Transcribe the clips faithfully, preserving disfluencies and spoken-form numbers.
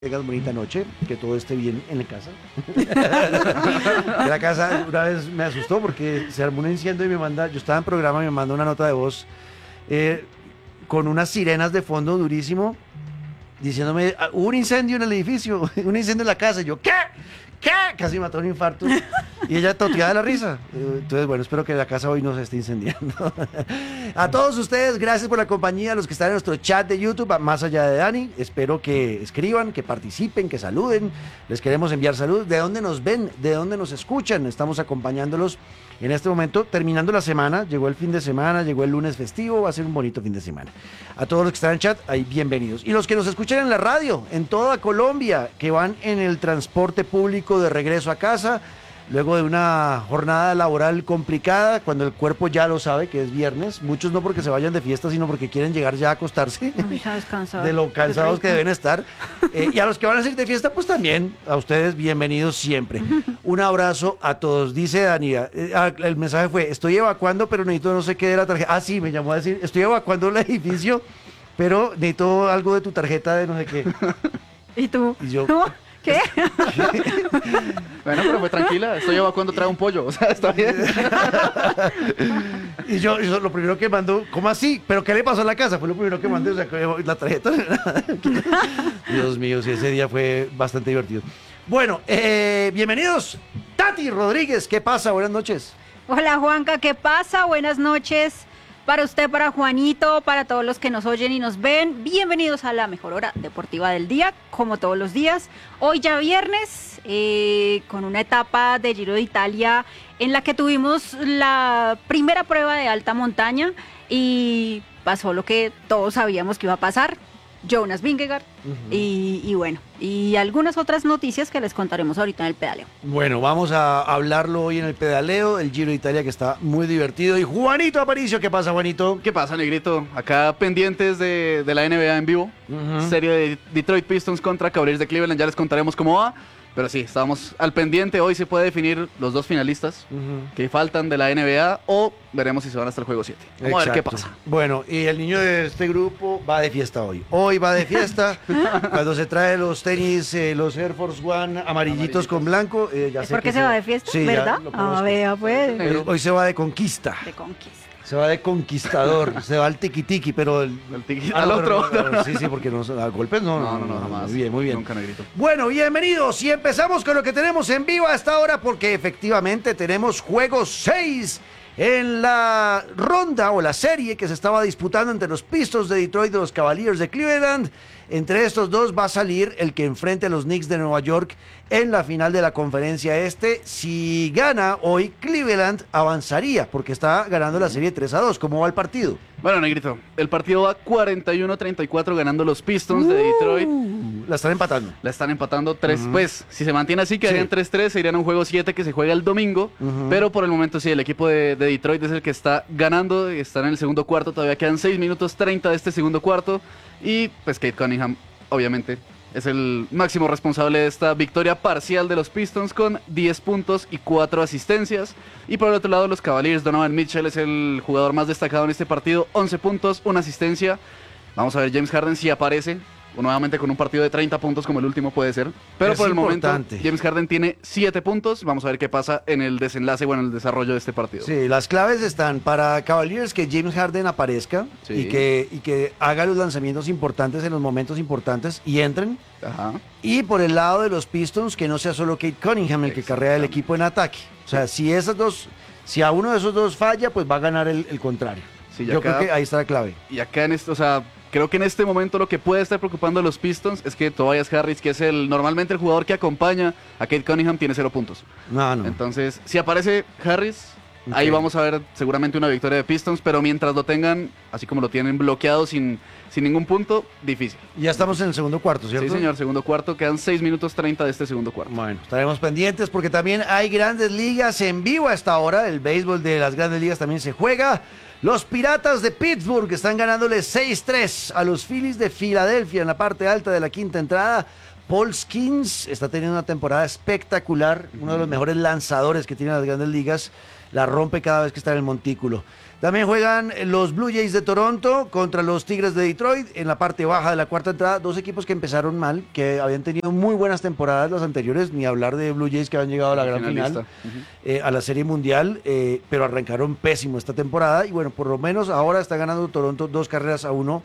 tengas bonita noche, que todo esté bien en la casa. En la casa una vez me asustó porque se armó un incendio y me manda, yo estaba en programa y me manda una nota de voz eh, con unas sirenas de fondo durísimo, diciéndome, "Ah, hubo un incendio en el edificio, un incendio en la casa". Y yo, ¿qué? ¿Qué? Casi mató un infarto. Y ella toteada de la risa. Entonces, bueno, espero que la casa hoy no se esté incendiando. A todos ustedes, gracias por la compañía, a los que están en nuestro chat de YouTube, más allá de Dani. Espero que escriban, que participen, que saluden. Les queremos enviar salud. ¿De dónde nos ven? ¿De dónde nos escuchan? Estamos acompañándolos en este momento, terminando la semana. Llegó el fin de semana, llegó el lunes festivo. Va a ser un bonito fin de semana. A todos los que están en chat, ahí bienvenidos. Y los que nos escuchan en la radio, en toda Colombia, que van en el transporte público de regreso a casa, luego de una jornada laboral complicada, cuando el cuerpo ya lo sabe que es viernes, muchos no porque se vayan de fiesta, sino porque quieren llegar ya a acostarse, de lo cansados que deben estar, eh, y a los que van a salir de fiesta, pues también, a ustedes bienvenidos siempre. Un abrazo a todos. Dice Dania, eh, ah, el mensaje fue, estoy evacuando, pero necesito no sé qué de la tarjeta. Ah, sí, me llamó a decir, estoy evacuando el edificio, pero necesito algo de tu tarjeta de no sé qué. ¿Y tú? Y yo... ¿No? ¿Qué? Bueno, pero fue tranquila, estoy evacuando, trae un pollo, o sea, está bien. Y yo, yo lo primero que mando, ¿cómo así? ¿Pero qué le pasó a la casa? Fue lo primero que mandé, o sea, que la tarjeta. Dios mío, sí, ese día fue bastante divertido. Bueno, eh, bienvenidos. Tati Rodríguez, ¿qué pasa? Buenas noches. Hola Juanca, ¿qué pasa? Buenas noches para usted, para Juanito, para todos los que nos oyen y nos ven. Bienvenidos a la mejor hora deportiva del día, como todos los días. Hoy ya viernes, eh, con una etapa de Giro de Italia en la que tuvimos la primera prueba de alta montaña y pasó lo que todos sabíamos que iba a pasar. Jonas Vingegaard, uh-huh. y, y bueno, y algunas otras noticias que les contaremos ahorita en el pedaleo. Bueno, vamos a hablarlo hoy en el pedaleo, el Giro de Italia, que está muy divertido. Y Juanito Aparicio, ¿qué pasa, Juanito? ¿Qué pasa, Negrito? Acá pendientes de, de la N B A en vivo, uh-huh. Serie de Detroit Pistons contra Cavaliers de Cleveland, ya les contaremos cómo va. Pero sí, estábamos al pendiente. Hoy se puede definir los dos finalistas uh-huh. que faltan de la N B A, o veremos si se van hasta el juego siete. Vamos Exacto. a ver qué pasa. Bueno, y el niño de este grupo va de fiesta hoy. Hoy va de fiesta. Cuando se trae los tenis, eh, los Air Force One amarillitos, amarillitos. con blanco. Eh, ya ¿Es sé porque que se, se va de fiesta? Sí, ¿verdad? Ah, vea, pues. Pero hoy se va de conquista. De conquista. Se va de conquistador, se va al tiki-tiki, pero... El, el tiki ah, al no, otro. No, no, no, sí, sí, porque no, a golpes no. No, no, no, jamás. Muy bien, muy bien. Nunca, Negrito. Bueno, bienvenidos y empezamos con lo que tenemos en vivo a esta hora, porque efectivamente tenemos juego seis en la ronda o la serie que se estaba disputando entre los Pistons de Detroit y los Cavaliers de Cleveland. Entre estos dos va a salir el que enfrente a los Knicks de Nueva York en la final de la conferencia este. Si gana hoy, Cleveland avanzaría porque está ganando la serie tres a dos. ¿Cómo va el partido? Bueno, Negrito, el partido va cuarenta y uno a treinta y cuatro ganando los Pistons uh, de Detroit. La están empatando. La están empatando tres. Uh-huh. Pues, si se mantiene así, quedarían tres tres, se irían a un juego siete que se juega el domingo. Uh-huh. Pero por el momento sí, el equipo de, de Detroit es el que está ganando. Están en el segundo cuarto, todavía quedan seis minutos treinta de este segundo cuarto. Y pues Cade Cunningham, obviamente, es el máximo responsable de esta victoria parcial de los Pistons con diez puntos y cuatro asistencias. Y por el otro lado, los Cavaliers, Donovan Mitchell es el jugador más destacado en este partido, once puntos, una asistencia. Vamos a ver James Harden si aparece nuevamente con un partido de treinta puntos como el último puede ser. Pero es por el importante. momento James Harden tiene siete puntos. Vamos a ver qué pasa en el desenlace o en el desarrollo de este partido. Sí, las claves están para Cavaliers, que James Harden aparezca sí. y, que, y que haga los lanzamientos importantes en los momentos importantes y entren. Ajá. Y por el lado de los Pistons, que no sea solo Cade Cunningham el que carrea el equipo en ataque. O sea, si esas dos, si a uno de esos dos falla, pues va a ganar el, el contrario. Sí, Yo acá, creo que ahí está la clave. Y acá en esto, o sea, creo que en este momento lo que puede estar preocupando a los Pistons es que Tobias Harris, que es el normalmente el jugador que acompaña a Cade Cunningham, tiene cero puntos. No, no. Entonces, si aparece Harris, okay. ahí vamos a ver seguramente una victoria de Pistons, pero mientras lo tengan, así como lo tienen bloqueado sin, sin ningún punto, difícil. Ya estamos en el segundo cuarto, ¿cierto? Sí, señor, segundo cuarto, quedan seis minutos treinta de este segundo cuarto. Bueno, estaremos pendientes porque también hay grandes ligas en vivo a esta hora. El béisbol de las grandes ligas también se juega. Los Piratas de Pittsburgh están ganándole seis tres a los Phillies de Filadelfia en la parte alta de la quinta entrada. Paul Skeens está teniendo una temporada espectacular, uno de los mejores lanzadores que tienen las grandes ligas. la rompe cada vez que está en el montículo. También juegan los Blue Jays de Toronto contra los Tigres de Detroit en la parte baja de la cuarta entrada. Dos equipos que empezaron mal, que habían tenido muy buenas temporadas las anteriores, ni hablar de Blue Jays que habían llegado a la gran final, uh-huh. eh, a la Serie Mundial, eh, pero arrancaron pésimo esta temporada. Y bueno, por lo menos ahora está ganando Toronto dos carreras a uno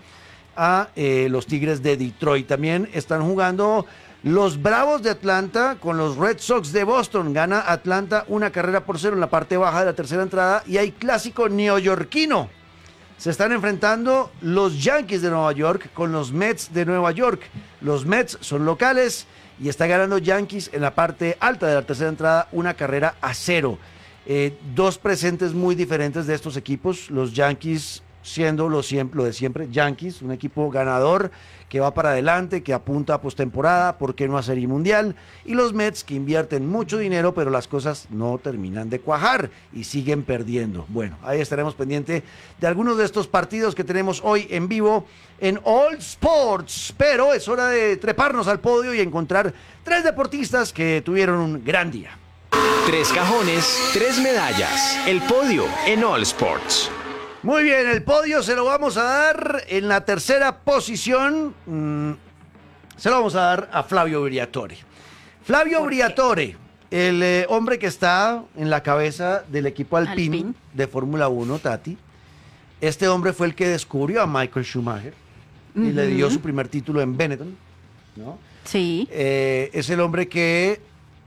a eh, los Tigres de Detroit. También están jugando los Bravos de Atlanta con los Red Sox de Boston. Gana Atlanta una carrera por cero en la parte baja de la tercera entrada. Y hay clásico neoyorquino. Se están enfrentando los Yankees de Nueva York con los Mets de Nueva York. Los Mets son locales y está ganando Yankees en la parte alta de la tercera entrada una carrera a cero. Eh, dos presentes muy diferentes de estos equipos. Los Yankees siendo lo, siempre, lo de siempre, Yankees, un equipo ganador que va para adelante, que apunta a postemporada, ¿por qué no a Serie Mundial? Y los Mets que invierten mucho dinero, pero las cosas no terminan de cuajar y siguen perdiendo. Bueno, ahí estaremos pendientes de algunos de estos partidos que tenemos hoy en vivo en All Sports, pero es hora de treparnos al podio y encontrar tres deportistas que tuvieron un gran día. Tres cajones, tres medallas. El podio en All Sports. Muy bien, el podio se lo vamos a dar en la tercera posición. Mmm, se lo vamos a dar a Flavio Briatore. Flavio Briatore, el eh, hombre que está en la cabeza del equipo Alpine, Alpine. de Fórmula uno, Tati. Este hombre fue el que descubrió a Michael Schumacher uh-huh. y le dio su primer título en Benetton, ¿no? Sí. Eh, es el hombre que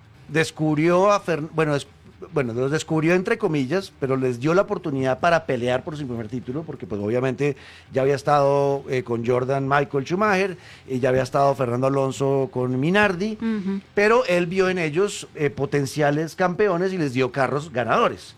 descubrió a Fernando, bueno, des- bueno, los descubrió entre comillas, pero les dio la oportunidad para pelear por su primer título, porque pues obviamente ya había estado eh, con Jordan Michael Schumacher, y ya había estado Fernando Alonso con Minardi, uh-huh. pero él vio en ellos eh, potenciales campeones y les dio carros ganadores.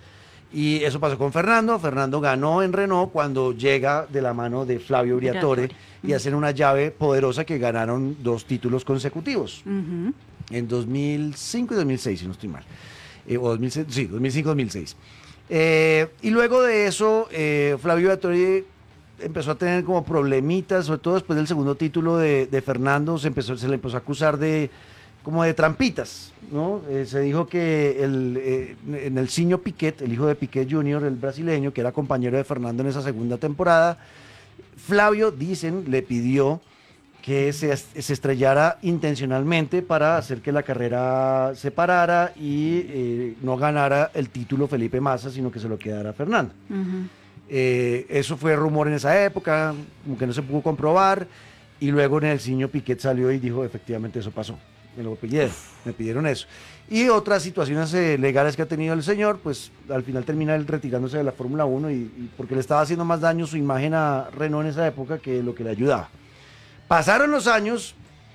Y eso pasó con Fernando. Fernando ganó en Renault cuando llega de la mano de Flavio Briatore, Briatore. y hacen una llave poderosa que ganaron dos títulos consecutivos, uh-huh. en dos mil cinco y dos mil seis, si no estoy mal. Eh, o dos mil seis, sí, dos mil cinco dos mil seis. Eh, y luego de eso, eh, Flavio Briatore empezó a tener como problemitas, sobre todo después del segundo título de, de Fernando, se, empezó, se le empezó a acusar de como de trampitas, ¿no? Eh, se dijo que el, eh, en el Sinho Piquet, el hijo de Piquet junior, el brasileño, que era compañero de Fernando en esa segunda temporada, Flavio, dicen, le pidió que se, se estrellara intencionalmente para hacer que la carrera se parara y eh, no ganara el título Felipe Massa, sino que se lo quedara Fernando. Uh-huh. Eh, eso fue rumor en esa época, como que no se pudo comprobar, y luego en el Sinho Piquet salió y dijo, efectivamente eso pasó, me lo pidieron, me pidieron eso. Y otras situaciones eh, legales que ha tenido el señor, pues al final termina él retirándose de la Fórmula uno y, y porque le estaba haciendo más daño su imagen a Renault en esa época que lo que le ayudaba. Pasaron los años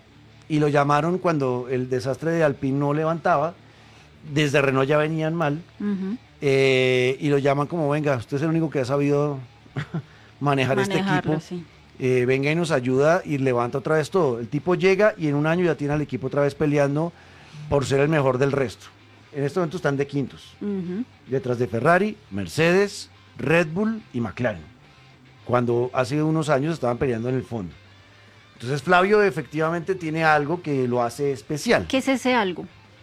y lo llamaron cuando el desastre de Alpine no levantaba. Desde Renault ya venían mal. Uh-huh. Eh, y lo llaman como, venga, usted es el único que ha sabido manejar este equipo. Sí. Eh, venga y nos ayuda y levanta otra vez todo. El tipo llega y en un año ya tiene al equipo otra vez peleando por ser el mejor del resto. En este momento están de quintos. Uh-huh. Detrás de Ferrari, Mercedes, Red Bull y McLaren. Cuando hace unos años estaban peleando en el fondo. Entonces Flavio efectivamente tiene algo que lo hace especial. ¿Qué es ese algo?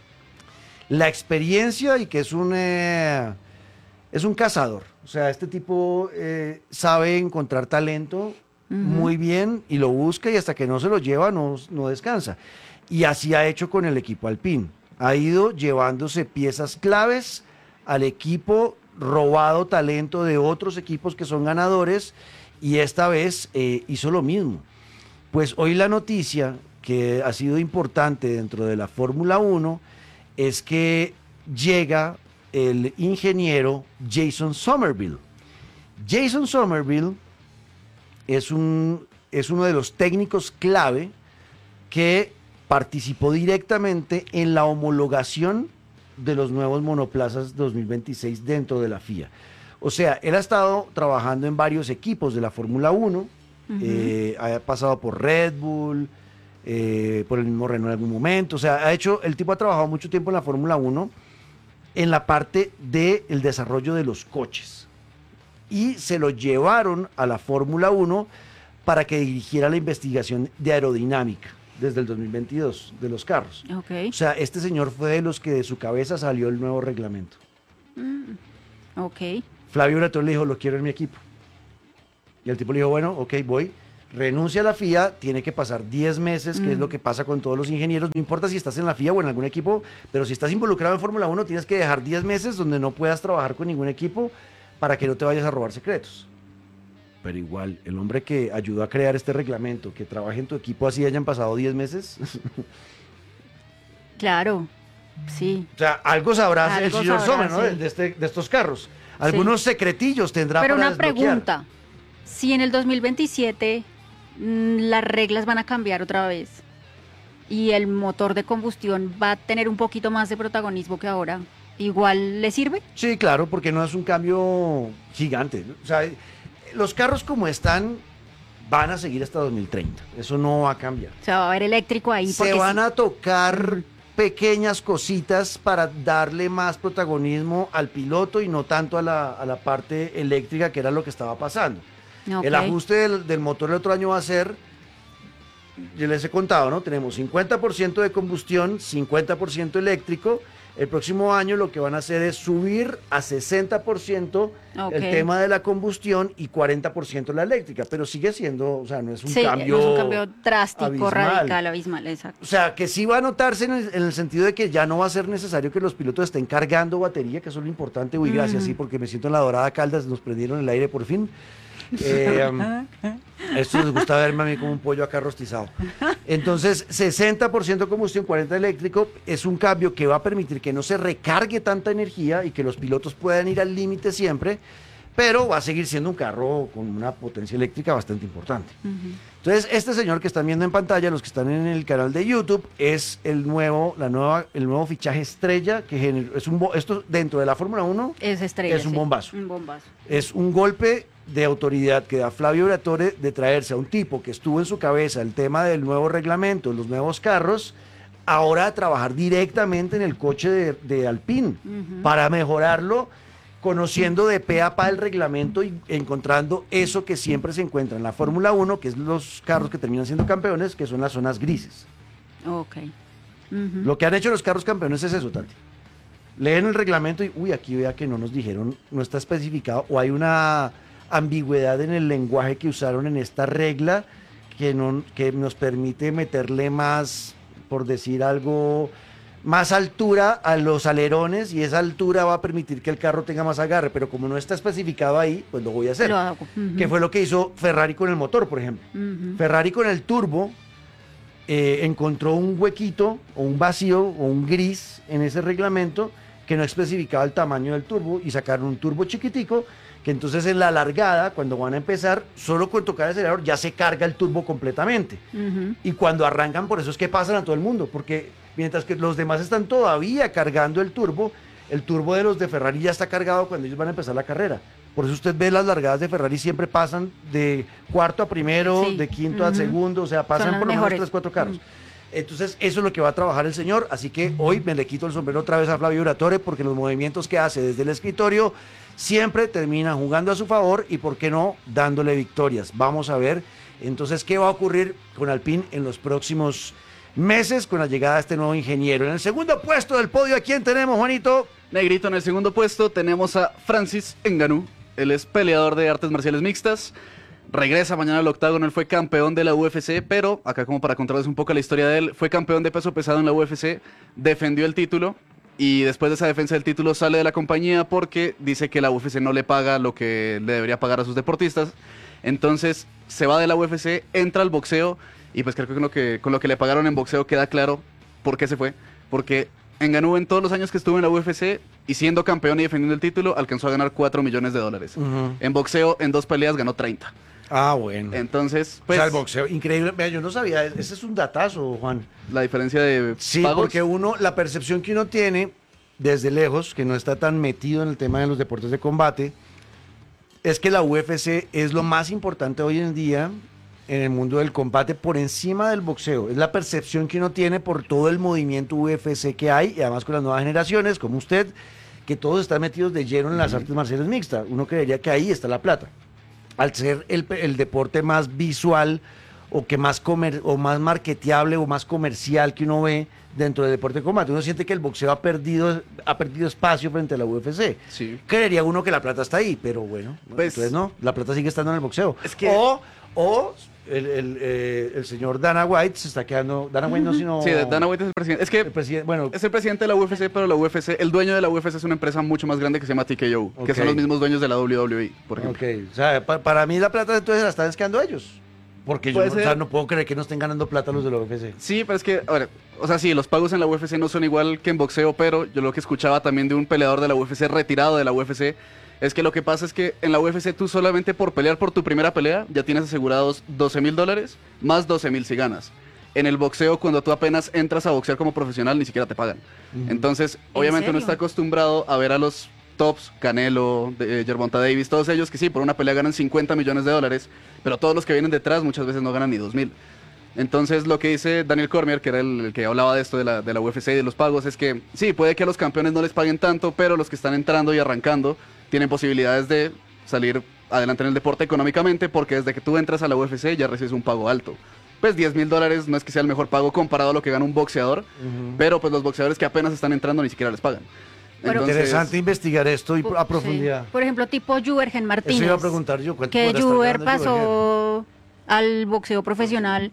La experiencia y que es un, eh, es un cazador. O sea, este tipo eh, sabe encontrar talento uh-huh. muy bien y lo busca y hasta que no se lo lleva no, no descansa. Y así ha hecho con el equipo Alpine. Ha ido llevándose piezas claves al equipo, robado talento de otros equipos que son ganadores y esta vez eh, hizo lo mismo. Pues hoy la noticia que ha sido importante dentro de la Fórmula uno es que llega el ingeniero Jason Somerville. Jason Somerville es, un, es uno de los técnicos clave que participó directamente en la homologación de los nuevos monoplazas dos mil veintiséis dentro de la F I A. O sea, él ha estado trabajando en varios equipos de la Fórmula uno, Uh-huh. Eh, ha pasado por Red Bull, eh, por el mismo Renault en algún momento. O sea, ha hecho, el tipo ha trabajado mucho tiempo en la Fórmula uno en la parte del desarrollo de los coches. Y se lo llevaron a la Fórmula uno para que dirigiera la investigación de aerodinámica desde el dos mil veintidós de los carros. Okay. O sea, este señor fue de los que de su cabeza salió el nuevo reglamento. Mm. Ok. Flavio Briatore le dijo, lo quiero en mi equipo. Y el tipo le dijo, bueno, ok, voy. Renuncia a la F I A, tiene que pasar diez meses, que Mm. es lo que pasa con todos los ingenieros. No importa si estás en la F I A o en algún equipo, pero si estás involucrado en Fórmula uno, tienes que dejar diez meses donde no puedas trabajar con ningún equipo para que no te vayas a robar secretos. Pero igual, el hombre que ayudó a crear este reglamento, que trabaje en tu equipo así hayan pasado diez meses, Claro. Sí. o sea, algo sabrá el Algo señor sabrá, Sommer, ¿no? sí. De, de este- de estos carros. Algunos secretillos tendrá Pero para una desbloquear. pregunta. Si en el dos mil veintisiete mm, las reglas van a cambiar otra vez y el motor de combustión va a tener un poquito más de protagonismo que ahora, ¿igual le sirve? Sí, claro, porque no es un cambio gigante. O sea, los carros como están van a seguir hasta dos mil treinta. Eso no va a cambiar. O sea, va a haber eléctrico ahí. Se porque van sí. a tocar pequeñas cositas para darle más protagonismo al piloto y no tanto a la, a la parte eléctrica, que era lo que estaba pasando. Ok. El ajuste del, del motor el otro año va a ser, yo les he contado, ¿no? Tenemos cincuenta por ciento de combustión, cincuenta por ciento eléctrico. El próximo año lo que van a hacer es subir a sesenta por ciento Ok. el tema de la combustión y cuarenta por ciento la eléctrica, pero sigue siendo, o sea, no es un Sí, cambio... no es un cambio drástico, abismal. radical, abismal, exacto. O sea, que sí va a notarse en el, en el sentido de que ya no va a ser necesario que los pilotos estén cargando batería, que eso es lo importante. Uy, gracias, Ujú. sí, porque me siento en la Dorada Caldas, nos prendieron el aire por fin. Eh, um, esto les gusta verme a mí como un pollo acá rostizado. Entonces, sesenta por ciento combustión, cuarenta por ciento eléctrico, es un cambio que va a permitir que no se recargue tanta energía y que los pilotos puedan ir al límite siempre, pero va a seguir siendo un carro con una potencia eléctrica bastante importante. Ujú. Entonces, este señor que están viendo en pantalla, los que están en el canal de YouTube, es el nuevo, la nueva, el nuevo fichaje estrella, que generó, es un, bo- esto dentro de la Fórmula uno, Es estrella. Es un sí. bombazo. Un bombazo. es un golpe de autoridad que da Flavio Briatore de traerse a un tipo que estuvo en su cabeza el tema del nuevo reglamento, los nuevos carros, ahora a trabajar directamente en el coche de, de Alpine Ujú. para mejorarlo, conociendo de pe a pa el reglamento y encontrando eso que siempre se encuentra en la Fórmula uno, que es los carros que terminan siendo campeones, que son las zonas grises. Ok. Ujú. Lo que han hecho los carros campeones es eso, Tati. Leen el reglamento y, uy, aquí vea que no nos dijeron, no está especificado, o hay una ambigüedad en el lenguaje que usaron en esta regla que, no, que nos permite meterle más, por decir algo, más altura a los alerones, y esa altura va a permitir que el carro tenga más agarre, pero como no está especificado ahí, pues lo voy a hacer. Lo hago. Ujú. Que fue lo que hizo Ferrari con el motor, por ejemplo. Ujú. Ferrari con el turbo eh, encontró un huequito o un vacío o un gris en ese reglamento que no especificaba el tamaño del turbo y sacaron un turbo chiquitico que entonces en la largada, cuando van a empezar, solo con tocar el acelerador ya se carga el turbo completamente. Ujú. Y cuando arrancan, por eso es que pasan a todo el mundo, porque mientras que los demás están todavía cargando el turbo, el turbo de los de Ferrari ya está cargado cuando ellos van a empezar la carrera. Por eso usted ve las largadas de Ferrari siempre pasan de cuarto a primero, Sí. de quinto a Ujú. segundo, o sea, Son pasan las por lo menos mejores. tres, cuatro carros. Mm. Entonces, eso es lo que va a trabajar el señor. Así que hoy me le quito el sombrero otra vez a Flavio Briatore, porque los movimientos que hace desde el escritorio siempre terminan jugando a su favor y, ¿por qué no?, dándole victorias. Vamos a ver entonces qué va a ocurrir con Alpine en los próximos meses con la llegada de este nuevo ingeniero. En el segundo puesto del podio, ¿a quién tenemos, Juanito? Negrito, en el segundo puesto tenemos a Francis Ngannou. Él es peleador de artes marciales mixtas. Regresa mañana al octágono. Él fue campeón de la U F C, pero acá, como para contarles un poco la historia de él, fue campeón de peso pesado en la U F C, defendió el título y después de esa defensa del título sale de la compañía porque dice que la U F C no le paga lo que le debería pagar a sus deportistas. Entonces se va de la U F C, entra al boxeo y pues creo que con lo que, con lo que le pagaron en boxeo queda claro por qué se fue. Porque Ngannou, en todos los años que estuvo en la U F C y siendo campeón y defendiendo el título, alcanzó a ganar cuatro millones de dólares. En boxeo, en dos peleas, ganó treinta. Ah, bueno. Entonces, O pues, sea, el boxeo, increíble. Vea, yo no sabía, ese es un datazo, Juan. la diferencia de Sí, pagos. porque uno, la percepción que uno tiene desde lejos, que no está tan metido en el tema de los deportes de combate, es que la U F C es lo más importante hoy en día en el mundo del combate por encima del boxeo. Es la percepción que uno tiene por todo el movimiento U F C que hay, y además con las nuevas generaciones, como usted, que todos están metidos de lleno en las artes marciales mixtas. Uno creería que ahí está la plata. Al ser el, el deporte más visual o que más comer, o más marketeable o más comercial que uno ve dentro del deporte de combate. Uno siente que el boxeo ha perdido, ha perdido espacio frente a la U F C. Sí. Creería uno que la plata está ahí, pero bueno, Pues- entonces no, la plata sigue estando en el boxeo. Es que- O, o el, el, eh, el señor Dana White se está quedando, Dana White no, sino... Sí, Dana White es el presidente. Es que el presidente, bueno, es el presidente de la U F C, pero la U F C, el dueño de la U F C es una empresa mucho más grande que se llama T K O, que Ok. son los mismos dueños de la W W E, por ejemplo. ok, o sea, pa- para mí la plata entonces la están quedando ellos. Porque yo Puede no, o sea, ser. no puedo creer que no estén ganando plata los de la U F C. Sí, pero es que, a ver, o sea, sí, los pagos en la U F C no son igual que en boxeo, pero yo lo que escuchaba también de un peleador de la U F C retirado de la U F C es que lo que pasa es que en la U F C tú solamente por pelear por tu primera pelea ya tienes asegurados doce mil dólares más doce mil si ganas. En el boxeo, cuando tú apenas entras a boxear como profesional, ni siquiera te pagan. Entonces, obviamente uno serio? está acostumbrado a ver a los tops, Canelo, de, eh, Gervonta Davis, todos ellos que sí, por una pelea ganan cincuenta millones de dólares, pero todos los que vienen detrás muchas veces no ganan ni dos mil. Entonces, lo que dice Daniel Cormier, que era el, el que hablaba de esto de la, de la U F C y de los pagos, es que sí, puede que a los campeones no les paguen tanto, pero los que están entrando y arrancando tienen posibilidades de salir adelante en el deporte económicamente, porque desde que tú entras a la U F C ya recibes un pago alto. Pues diez mil dólares no es que sea el mejor pago comparado a lo que gana un boxeador, pero pues los boxeadores que apenas están entrando ni siquiera les pagan. Pero- Entonces, Interesante investigar esto y Po- a profundidad. sí. Por ejemplo, tipo Juergen Martínez. Eso iba a preguntar yo. ¿cuánto Que podrá estar Juber ganando pasó al boxeo profesional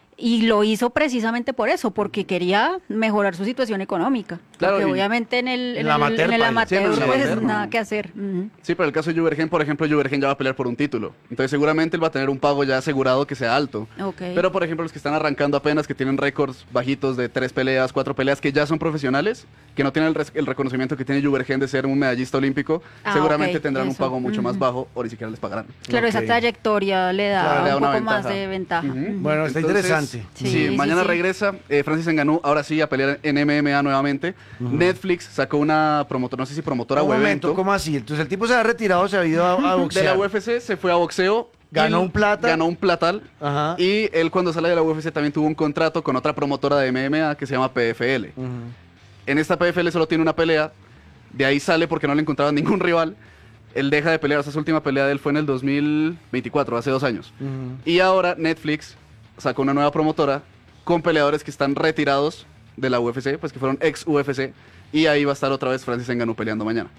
y lo hizo precisamente por eso, porque quería mejorar su situación económica. Claro, porque y- obviamente en el, En en el el, amateur, en el paila. amateur, Sí, en el pues amateur, nada no. que hacer. Ujú. Sí, pero el caso de Juvergen, por ejemplo, Juvergen ya va a pelear por un título. Entonces seguramente él va a tener un pago ya asegurado que sea alto. Ok. Pero por ejemplo los que están arrancando apenas, que tienen récords bajitos de tres peleas, cuatro peleas, que ya son profesionales, que no tienen el, res- el reconocimiento que tiene Juvergen de ser un medallista olímpico, Ah, seguramente ok, tendrán un eso. pago mucho más Ujú. bajo o ni siquiera les pagarán. Claro, esa Ok. trayectoria le da Claro, le da un una poco más ventaja. de ventaja. Ujú. Ujú. Bueno, está Entonces, interesante. Sí, Sí, sí, mañana sí. regresa eh, Francis Ngannou, ahora sí, a pelear en M M A nuevamente. Netflix sacó una promotora, no sé si promotora Un o momento, evento. ¿cómo así? Entonces el tipo se ha retirado, se ha ido a, a De boxear. la U F C se fue a boxeo. Ganó y un plata. Ganó un platal. Ajá. Y él cuando sale de la U F C también tuvo un contrato con otra promotora de M M A que se llama P F L. Ujú. En esta P F L solo tiene una pelea. De ahí sale porque no le encontraban ningún rival. Él deja de pelear. O sea, su última pelea de él fue en el dos mil veinticuatro, hace dos años. Ujú. Y ahora Netflix sacó una nueva promotora con peleadores que están retirados de la U F C, pues que fueron ex U F C. Y ahí va a estar otra vez Francis Ngannou peleando mañana.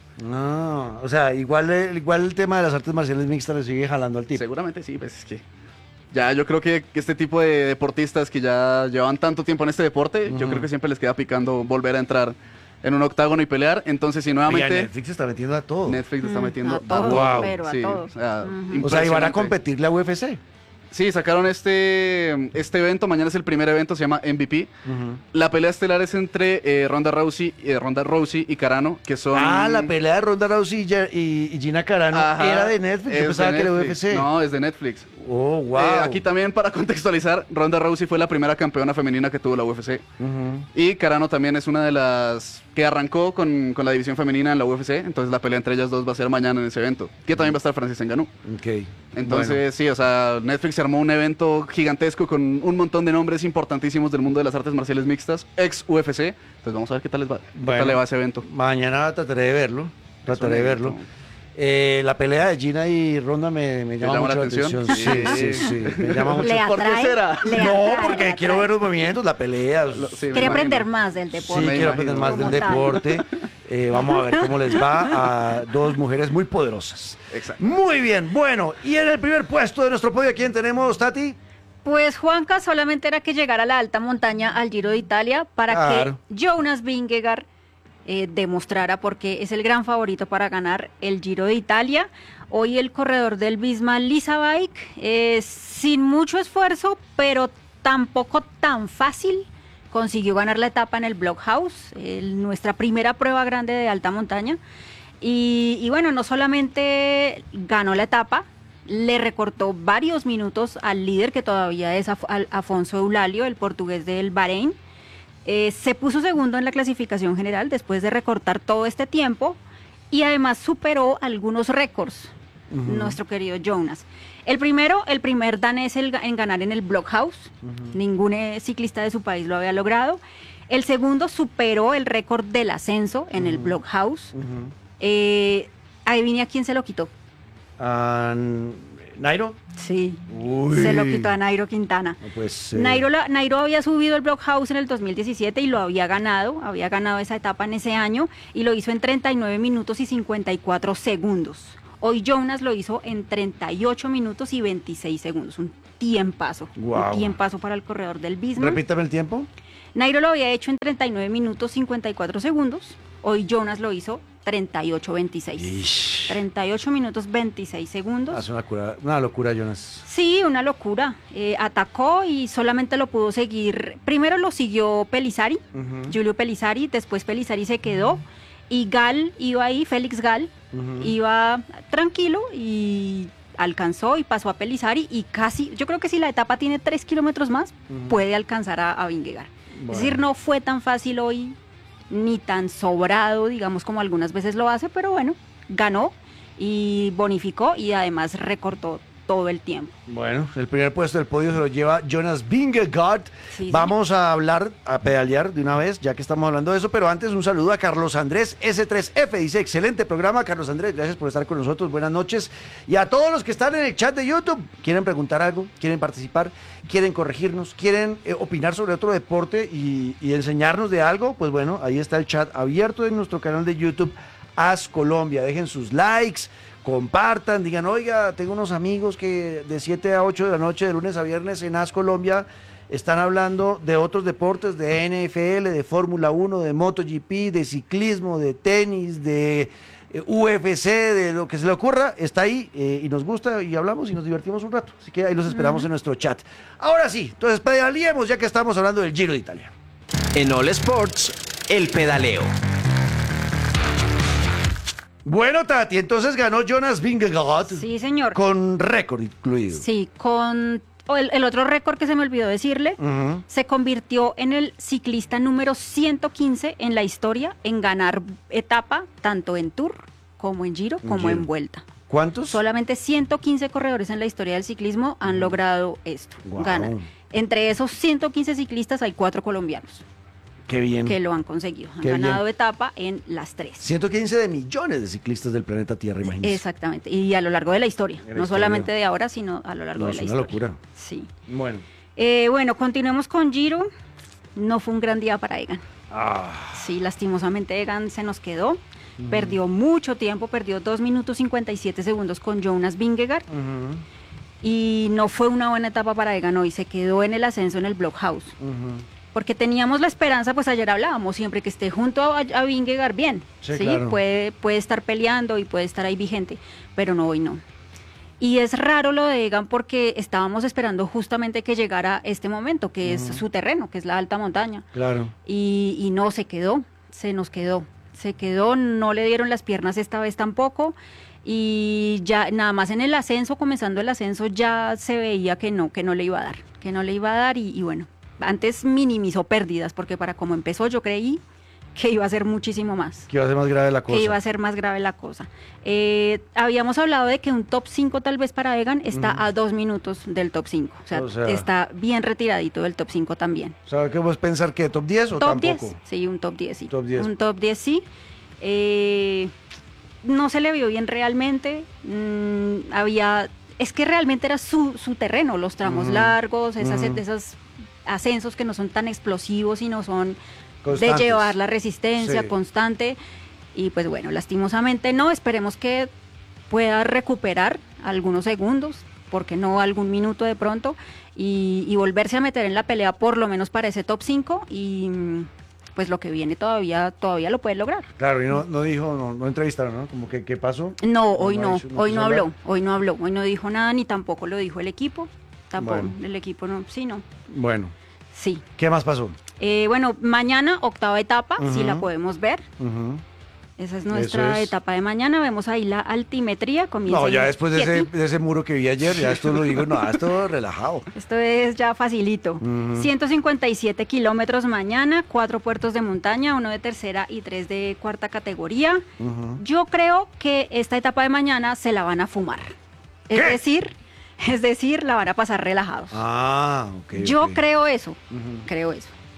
No, o sea, igual, eh, igual el tema de las artes marciales mixtas le sigue jalando al tipo. Seguramente sí, pues es que ya yo creo que, que este tipo de deportistas que ya llevan tanto tiempo en este deporte, yo Ujú. creo que siempre les queda picando volver a entrar en un octágono y pelear. Entonces, si Oiga, nuevamente Netflix se está metiendo a todo. Netflix está Mm, metiendo a todos, Wow. pero a Sí, todos. o sea, Ujú. O sea, y van a impresionante. competir la U F C. Sí, sacaron este, este evento, mañana es el primer evento, se llama M V P. Ujú. La pelea estelar es entre eh, Ronda Rousey, eh, Ronda Rousey y Carano, que son... Ah, la pelea de Ronda Rousey y, Jer- y- y Gina Carano Ajá, era de Netflix. es Yo pensaba de que era U F Netflix. C. No, es de Netflix. Oh, wow. Eh, aquí también, para contextualizar, Ronda Rousey fue la primera campeona femenina que tuvo la U F C. Ujú. Y Carano también es una de las que arrancó con, con la división femenina en la U F C. Entonces la pelea entre ellas dos va a ser mañana en ese evento. Que también va a estar Francis Ngannou. Ok. Entonces, Bueno. sí, o sea, Netflix armó un evento gigantesco con un montón de nombres importantísimos del mundo de las artes marciales mixtas, ex U F C. Entonces vamos a ver qué tal les va, qué Bueno. tal le va ese evento. Mañana trataré de verlo. Trataré de un verlo. evento. Eh, la pelea de Gina y Ronda me, me llama, llama mucho la la atención. atención? Sí, sí, sí. Me llama mucho. Le ¿Por qué atrae, será? le No, atrae, porque le quiero atrae. ver los movimientos, la pelea. Lo- sí, me Quiere imagino. aprender más del Sí, deporte. me quiero imagino. aprender más del Como tal. deporte. Eh, vamos a ver cómo les va a dos mujeres muy poderosas. Exacto. Muy bien, bueno, y en el primer puesto de nuestro podio, ¿a quién tenemos, Tati? Pues Juanca solamente era que llegara a la alta montaña al Giro de Italia para Claro. que Jonas Vingegaard eh, demostrara porque es el gran favorito para ganar el Giro de Italia. Hoy el corredor del Visma Lisa Bike, eh, sin mucho esfuerzo, pero tampoco tan fácil, consiguió ganar la etapa en el Blockhouse, el- nuestra primera prueba grande de alta montaña. Y, y bueno, no solamente ganó la etapa, le recortó varios minutos al líder que todavía es Af- al- Afonso Eulalio, el portugués del Bahrein. Eh, se puso segundo en la clasificación general después de recortar todo este tiempo y además superó algunos récords, nuestro querido Jonas. El primero, el primer danés el ga- en ganar en el Blockhouse, ningún eh, ciclista de su país lo había logrado. El segundo superó el récord del ascenso en el Blockhouse. Eh, adivine a quién se lo quitó. Ah, ¿Nairo? Sí, Uy. se lo quitó a Nairo Quintana. No puede ser. Nairo, la- Nairo había subido el Blockhouse en el dos mil diecisiete y lo había ganado, había ganado esa etapa en ese año y lo hizo en treinta y nueve minutos y cincuenta y cuatro segundos. Hoy Jonas lo hizo en treinta y ocho minutos y veintiséis segundos, un tiempazo, Guau. un tiempazo para el corredor del Bismarck. Repítame el tiempo. Nairo lo había hecho en treinta y nueve minutos cincuenta y cuatro segundos, hoy Jonas lo hizo treinta y ocho veintiséis. Ish. treinta y ocho minutos veintiséis segundos. Hace una, cura- una locura, Jonas. Sí, una locura. Eh, atacó y solamente lo pudo seguir. Primero lo siguió Pelizari, Ujú. Giulio Pelizari, después Pelizari se quedó y Gal iba ahí, Félix Gal, Ujú. iba tranquilo y alcanzó y pasó a Pelizari y casi, yo creo que si la etapa tiene tres kilómetros más, Ujú. puede alcanzar a, a Vingegaard. Bueno. Es decir, no fue tan fácil hoy, ni tan sobrado, digamos, como algunas veces lo hace, pero bueno, ganó y bonificó y además recortó todo el tiempo. Bueno, el primer puesto del podio se lo lleva Jonas Vingegaard. Sí, Vamos a hablar, a pedalear de una vez, ya que estamos hablando de eso, pero antes un saludo a Carlos Andrés S tres F. Dice, excelente programa, Carlos Andrés, gracias por estar con nosotros, buenas noches. Y a todos los que están en el chat de YouTube, ¿quieren preguntar algo? ¿Quieren participar? ¿Quieren corregirnos? ¿Quieren eh, opinar sobre otro deporte y, y enseñarnos de algo? Pues bueno, ahí está el chat abierto en nuestro canal de YouTube, As Colombia. Dejen sus likes, compartan, digan, oiga, tengo unos amigos que de siete a ocho de la noche, de lunes a viernes en As Colombia, están hablando de otros deportes, de N F L, de Fórmula uno, de MotoGP, de ciclismo, de tenis, de eh, U F C, de lo que se le ocurra, está ahí eh, y nos gusta y hablamos y nos divertimos un rato. Así que ahí los esperamos en nuestro chat. Ahora sí, entonces pedaleemos ya que estamos hablando del Giro de Italia. En All Sports, el pedaleo. Bueno, Tati, entonces ganó Jonas Vingegaard Sí, señor. con récord incluido. Sí, con o el, el otro récord que se me olvidó decirle, Ujú. se convirtió en el ciclista número ciento quince en la historia en ganar etapa tanto en Tour como en Giro En como Giro. en Vuelta. ¿Cuántos? Solamente ciento quince corredores en la historia del ciclismo han logrado esto, Guau. ganar. Entre esos ciento quince ciclistas hay cuatro colombianos Qué bien. que lo han conseguido. Han Qué bien. ganado etapa en las tres. ciento quince de millones de ciclistas del planeta Tierra, imagínense. Exactamente. Y a lo largo de la historia. En la no historia. solamente de ahora, sino a lo largo No, de es la una historia. locura. Sí. Bueno. Eh, bueno, continuemos con Giro. No fue un gran día para Egan. Ah, Sí, lastimosamente Egan se nos quedó. Perdió mucho tiempo, perdió dos minutos cincuenta y siete segundos con Jonas Vingegaard. ujú, Y no fue una buena etapa para Egan hoy. Se quedó en el ascenso en el Blockhouse. ujú. Porque teníamos la esperanza, pues ayer hablábamos, siempre que esté junto a, a Vingegaard, bien. Sí, Sí, claro. puede, puede estar peleando y puede estar ahí vigente. Pero no, hoy no. Y es raro lo de Egan porque estábamos esperando justamente que llegara este momento, que es su terreno, que es la alta montaña. Claro. Y, y no, se quedó, se nos quedó. Se quedó, no le dieron las piernas esta vez tampoco. Y ya nada más en el ascenso, comenzando el ascenso, ya se veía que no, que no le iba a dar, que no le iba a dar. Y, y bueno, antes minimizó pérdidas, porque para como empezó yo creí que iba a ser muchísimo más. Que iba a ser más grave la cosa. Que iba a ser más grave la cosa. Eh, habíamos hablado de que un top cinco tal vez para Egan está Ujú. a dos minutos del top cinco. O sea, O sea- está bien retiradito del top cinco también. ¿Sabe qué vos pensar que top diez o Top tampoco? diez, sí, un top diez, sí. Top diez. Un top diez, sí. Eh, no se le vio bien realmente. Mm, había, es que realmente era su, su terreno, los tramos Ujú. largos, esas, Ujú. esos ascensos que no son tan explosivos y no son Constantes. de llevar la resistencia Sí. constante. Y pues bueno, lastimosamente no, esperemos que pueda recuperar algunos segundos, porque no algún minuto de pronto, y, y volverse a meter en la pelea por lo menos para ese top cinco y mm, pues lo que viene todavía todavía lo puede lograr. Claro, y no, no dijo, no, no entrevistaron, ¿no? Como que, ¿qué pasó? No, hoy ha no, dicho- hoy quiso no habló, hablar. hoy no habló, hoy no dijo nada ni tampoco lo dijo el equipo, tampoco Bueno. el equipo no, sí, no, Bueno, sí. ¿qué más pasó? Eh, bueno, mañana octava etapa, si Ujú. la podemos ver. Ujú. Esa es nuestra es. etapa de mañana. Vemos ahí la altimetría. Comienza No, ya en después de ese, siete. de ese muro que vi ayer, ya esto lo digo, no, esto relajado. Esto es ya facilito. Ujú. ciento cincuenta y siete kilómetros mañana, cuatro puertos de montaña, uno de tercera y tres de cuarta categoría. Ujú. Yo creo que esta etapa de mañana se la van a fumar. Es ¿Qué? decir, es decir, la van a pasar relajados. Ah, ok. Yo ok. creo eso, Ujú. creo eso.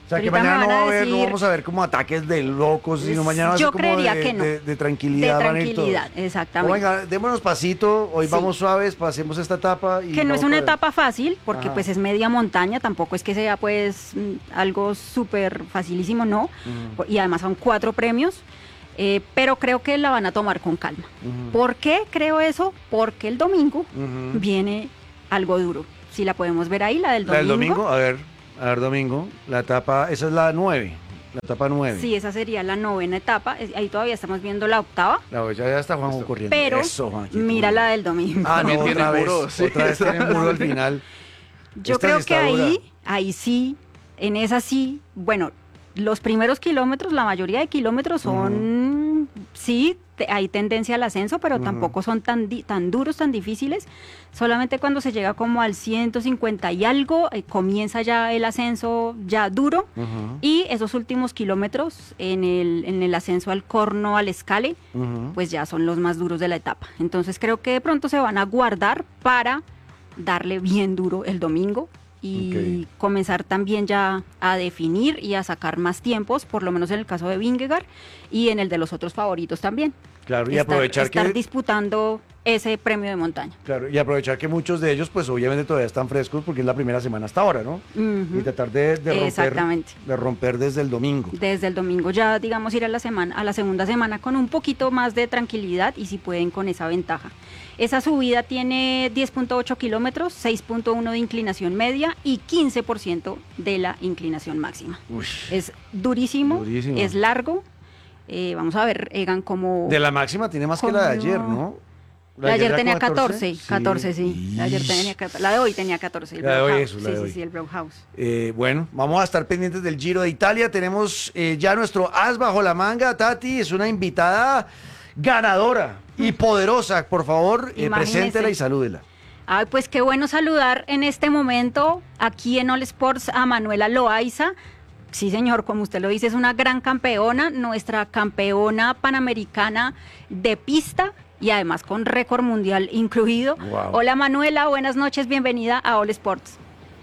sea, que Ahorita me mañana no van va a a haber, no decir- vamos a ver como ataques de locos, sino mañana va a ser Yo como creería de, que no. de, de tranquilidad. De van a ir todos. tranquilidad, exactamente. Oiga, démonos pasito, hoy Sí. vamos suaves, pasemos esta etapa. Y Que no es vamos una a ver. etapa fácil, porque Ajá. pues es media montaña, tampoco es que sea pues mm, algo súper facilísimo, no. Ujú. Y además son cuatro premios, eh, pero creo que la van a tomar con calma. Ujú. ¿Por qué creo eso? Porque el domingo Ujú. viene algo duro. Si la podemos ver ahí, la del La del domingo. domingo, a ver, a ver, domingo, la etapa, esa es la nueve, la etapa nueve. Sí, esa sería la novena etapa. Es- Ahí todavía estamos viendo la octava, La ya, ya está Juanjo corriendo. pero Eso, Juanquito. mira la del domingo. Ah, no, También otra tiene vez, muro, sí. otra vez tiene muro al final. Yo Esta creo sí que está dura. ahí, ahí sí, en esa sí, bueno, los primeros kilómetros, la mayoría de kilómetros son, sí, te- hay tendencia al ascenso, pero Ujú. tampoco son tan, di- tan duros, tan difíciles. Solamente cuando se llega como al ciento cincuenta y algo, eh, comienza ya el ascenso ya duro. Ujú, Y esos últimos kilómetros en el, en el ascenso al Corno, al Escale, ujú. pues ya son los más duros de la etapa. Entonces creo que de pronto se van a guardar para darle bien duro el domingo y comenzar también ya a definir y a sacar más tiempos, por lo menos en el caso de Vingegaard y en el de los otros favoritos también. Claro, y estar, aprovechar estar que disputando ese premio de montaña. claro, y aprovechar que muchos de ellos pues obviamente todavía están frescos porque es la primera semana hasta ahora, ¿no? Ujú. Y tratar de, de romper Exactamente. de romper desde el domingo. Desde el domingo ya, digamos, ir a la semana, a la segunda semana con un poquito más de tranquilidad y si pueden con esa ventaja. Esa subida tiene diez punto ocho kilómetros, seis punto uno de inclinación media y quince por ciento de la inclinación máxima. Uy. Es durísimo, Durísimo. es largo. Eh, vamos a ver, Egan, como... De la máxima tiene más que la de ¿Cómo? ayer, ¿no? La de ayer era tenía como catorce, catorce, sí. La de ayer tenía catorce. La de hoy tenía catorce. el La de hoy, Brauhaus. eso, la sí, de sí, hoy. sí, el Brauhaus. Eh, bueno, vamos a estar pendientes del Giro de Italia. Tenemos eh, ya nuestro as bajo la manga. Tati es una invitada ganadora y poderosa. Por favor, eh, Imagínese. preséntela y salúdela. Ay, pues qué bueno saludar en este momento aquí en All Sports a Manuela Loaiza. Sí, señor, como usted lo dice, es una gran campeona, nuestra campeona panamericana de pista y además con récord mundial incluido. Wow. Hola Manuela, buenas noches, bienvenida a All Sports.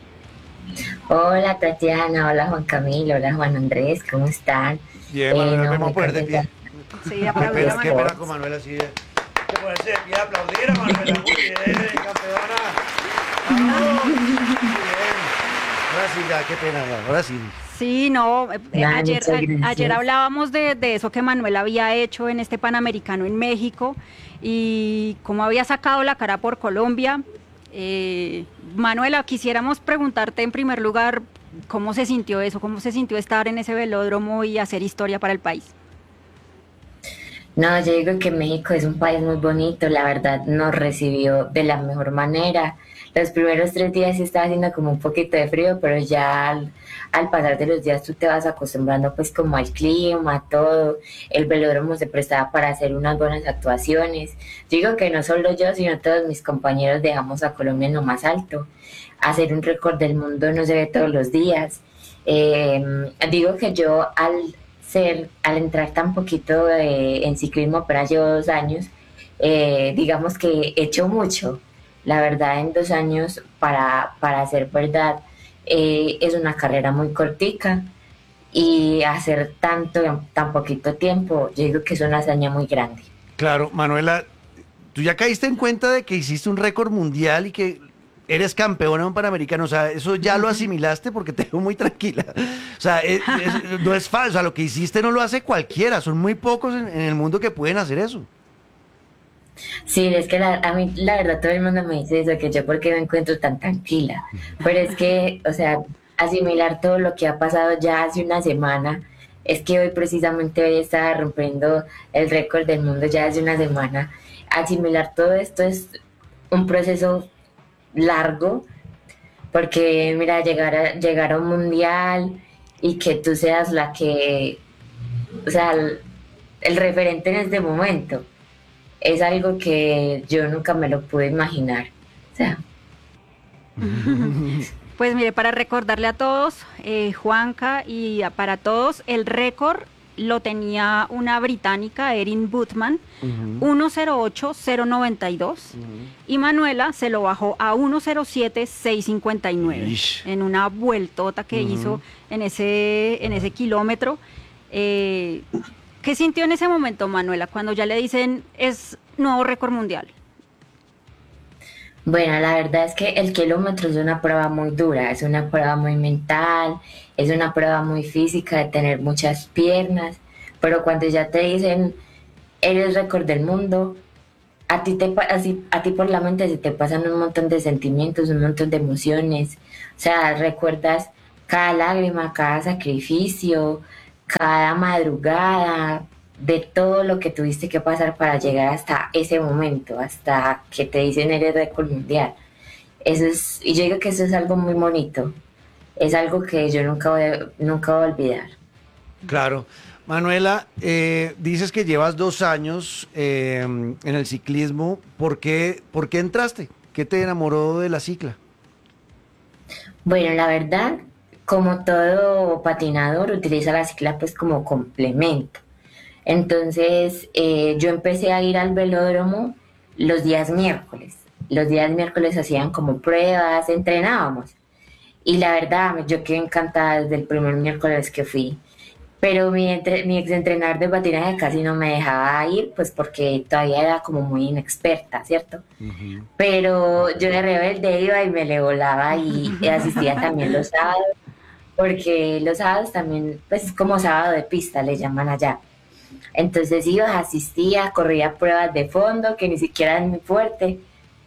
Hola Tatiana, hola Juan Camilo, hola Juan Andrés, ¿cómo están? Bien, Eh, Manuela, no, vamos a muy poner de pie. contenta. Sí, Qué aplaudir pena, a qué Manuela. pena con Manuela, sí. Hay que ponerse de pie a aplaudir a Manuela. Muy bien, campeona. Vamos. Muy bien. Ahora sí, ya, qué pena, ya, ahora sí. Sí, no, eh, eh, Nada, ayer, muchas a- gracias. ayer hablábamos de, de eso que Manuel había hecho en este Panamericano en México y cómo había sacado la cara por Colombia. Eh, Manuela, quisiéramos preguntarte en primer lugar cómo se sintió eso, cómo se sintió estar en ese velódromo y hacer historia para el país. No, yo digo que México es un país muy bonito, la verdad nos recibió de la mejor manera. Los primeros tres días sí estaba haciendo como un poquito de frío, pero ya al, al pasar de los días tú te vas acostumbrando pues como al clima, a todo. El velódromo se prestaba para hacer unas buenas actuaciones. Yo digo que no solo yo, sino todos mis compañeros dejamos a Colombia en lo más alto. Hacer un récord del mundo no se ve todos los días. Eh, digo que yo al ser, al entrar tan poquito eh, en ciclismo, apenas llevo dos años, eh, digamos que he hecho mucho. La verdad, en dos años, para, para hacer verdad, eh, es una carrera muy cortica y hacer tanto en tan poquito tiempo, yo digo que es una hazaña muy grande. Claro, Manuela, tú ya caíste en cuenta de que hiciste un récord mundial y que eres campeona de un Panamericano, o sea, eso ya lo asimilaste porque te veo muy tranquila. O sea, es- es- no es falso, o sea, lo que hiciste no lo hace cualquiera, son muy pocos en, en el mundo que pueden hacer eso. Sí, es que la- a mí la verdad todo el mundo me dice eso, que yo porque me encuentro tan tranquila, pero es que, o sea, asimilar todo lo que ha pasado ya hace una semana, es que hoy precisamente hoy estaba rompiendo el récord del mundo ya hace una semana, asimilar todo esto es un proceso largo, porque mira, llegar a, llegar a un mundial y que tú seas la que, o sea, el, el referente en este momento es algo que yo nunca me lo pude imaginar. O sea, Pues mire, para recordarle a todos, eh, Juanca, y a- para todos, el récord lo tenía una británica, Erin Bootman, Ujú. uno cero ocho cero noventa y dos, Ujú. y Manuela se lo bajó a uno cero siete seiscientos cincuenta y nueve Ish. en una vueltota que Ujú. hizo en ese, en ese kilómetro. Eh, ¿Qué sintió en ese momento, Manuela, cuando ya le dicen es nuevo récord mundial? Bueno, la verdad es que el kilómetro es una prueba muy dura, es una prueba muy mental, es una prueba muy física de tener muchas piernas, pero cuando ya te dicen eres récord del mundo, a ti, te, pa- así, a ti por la mente se te pasan un montón de sentimientos, un montón de emociones, o sea, recuerdas cada lágrima, cada sacrificio, cada madrugada, de todo lo que tuviste que pasar para llegar hasta ese momento, hasta que te dicen eres récord mundial. Eso es, y yo digo que eso es algo muy bonito, es algo que yo nunca voy a, nunca voy a olvidar. Claro. Manuela, eh, dices que llevas dos años eh, en el ciclismo. ¿Por qué, por qué entraste? ¿Qué te enamoró de la cicla? Bueno, la verdad, como todo patinador, utiliza la cicla pues como complemento. Entonces, eh, yo empecé a ir al velódromo los días miércoles. Los días miércoles hacían como pruebas, entrenábamos. Y la verdad, yo quedé encantada desde el primer miércoles que fui. Pero mi, entre, mi exentrenador de patinaje casi no me dejaba ir, pues porque todavía era como muy inexperta, ¿cierto? Ujú. Pero yo de rebelde iba y me le volaba y asistía también los sábados, porque los sábados también, pues es como sábado de pista, le llaman allá. Entonces iba, asistía, corría pruebas de fondo, que ni siquiera eran muy fuerte,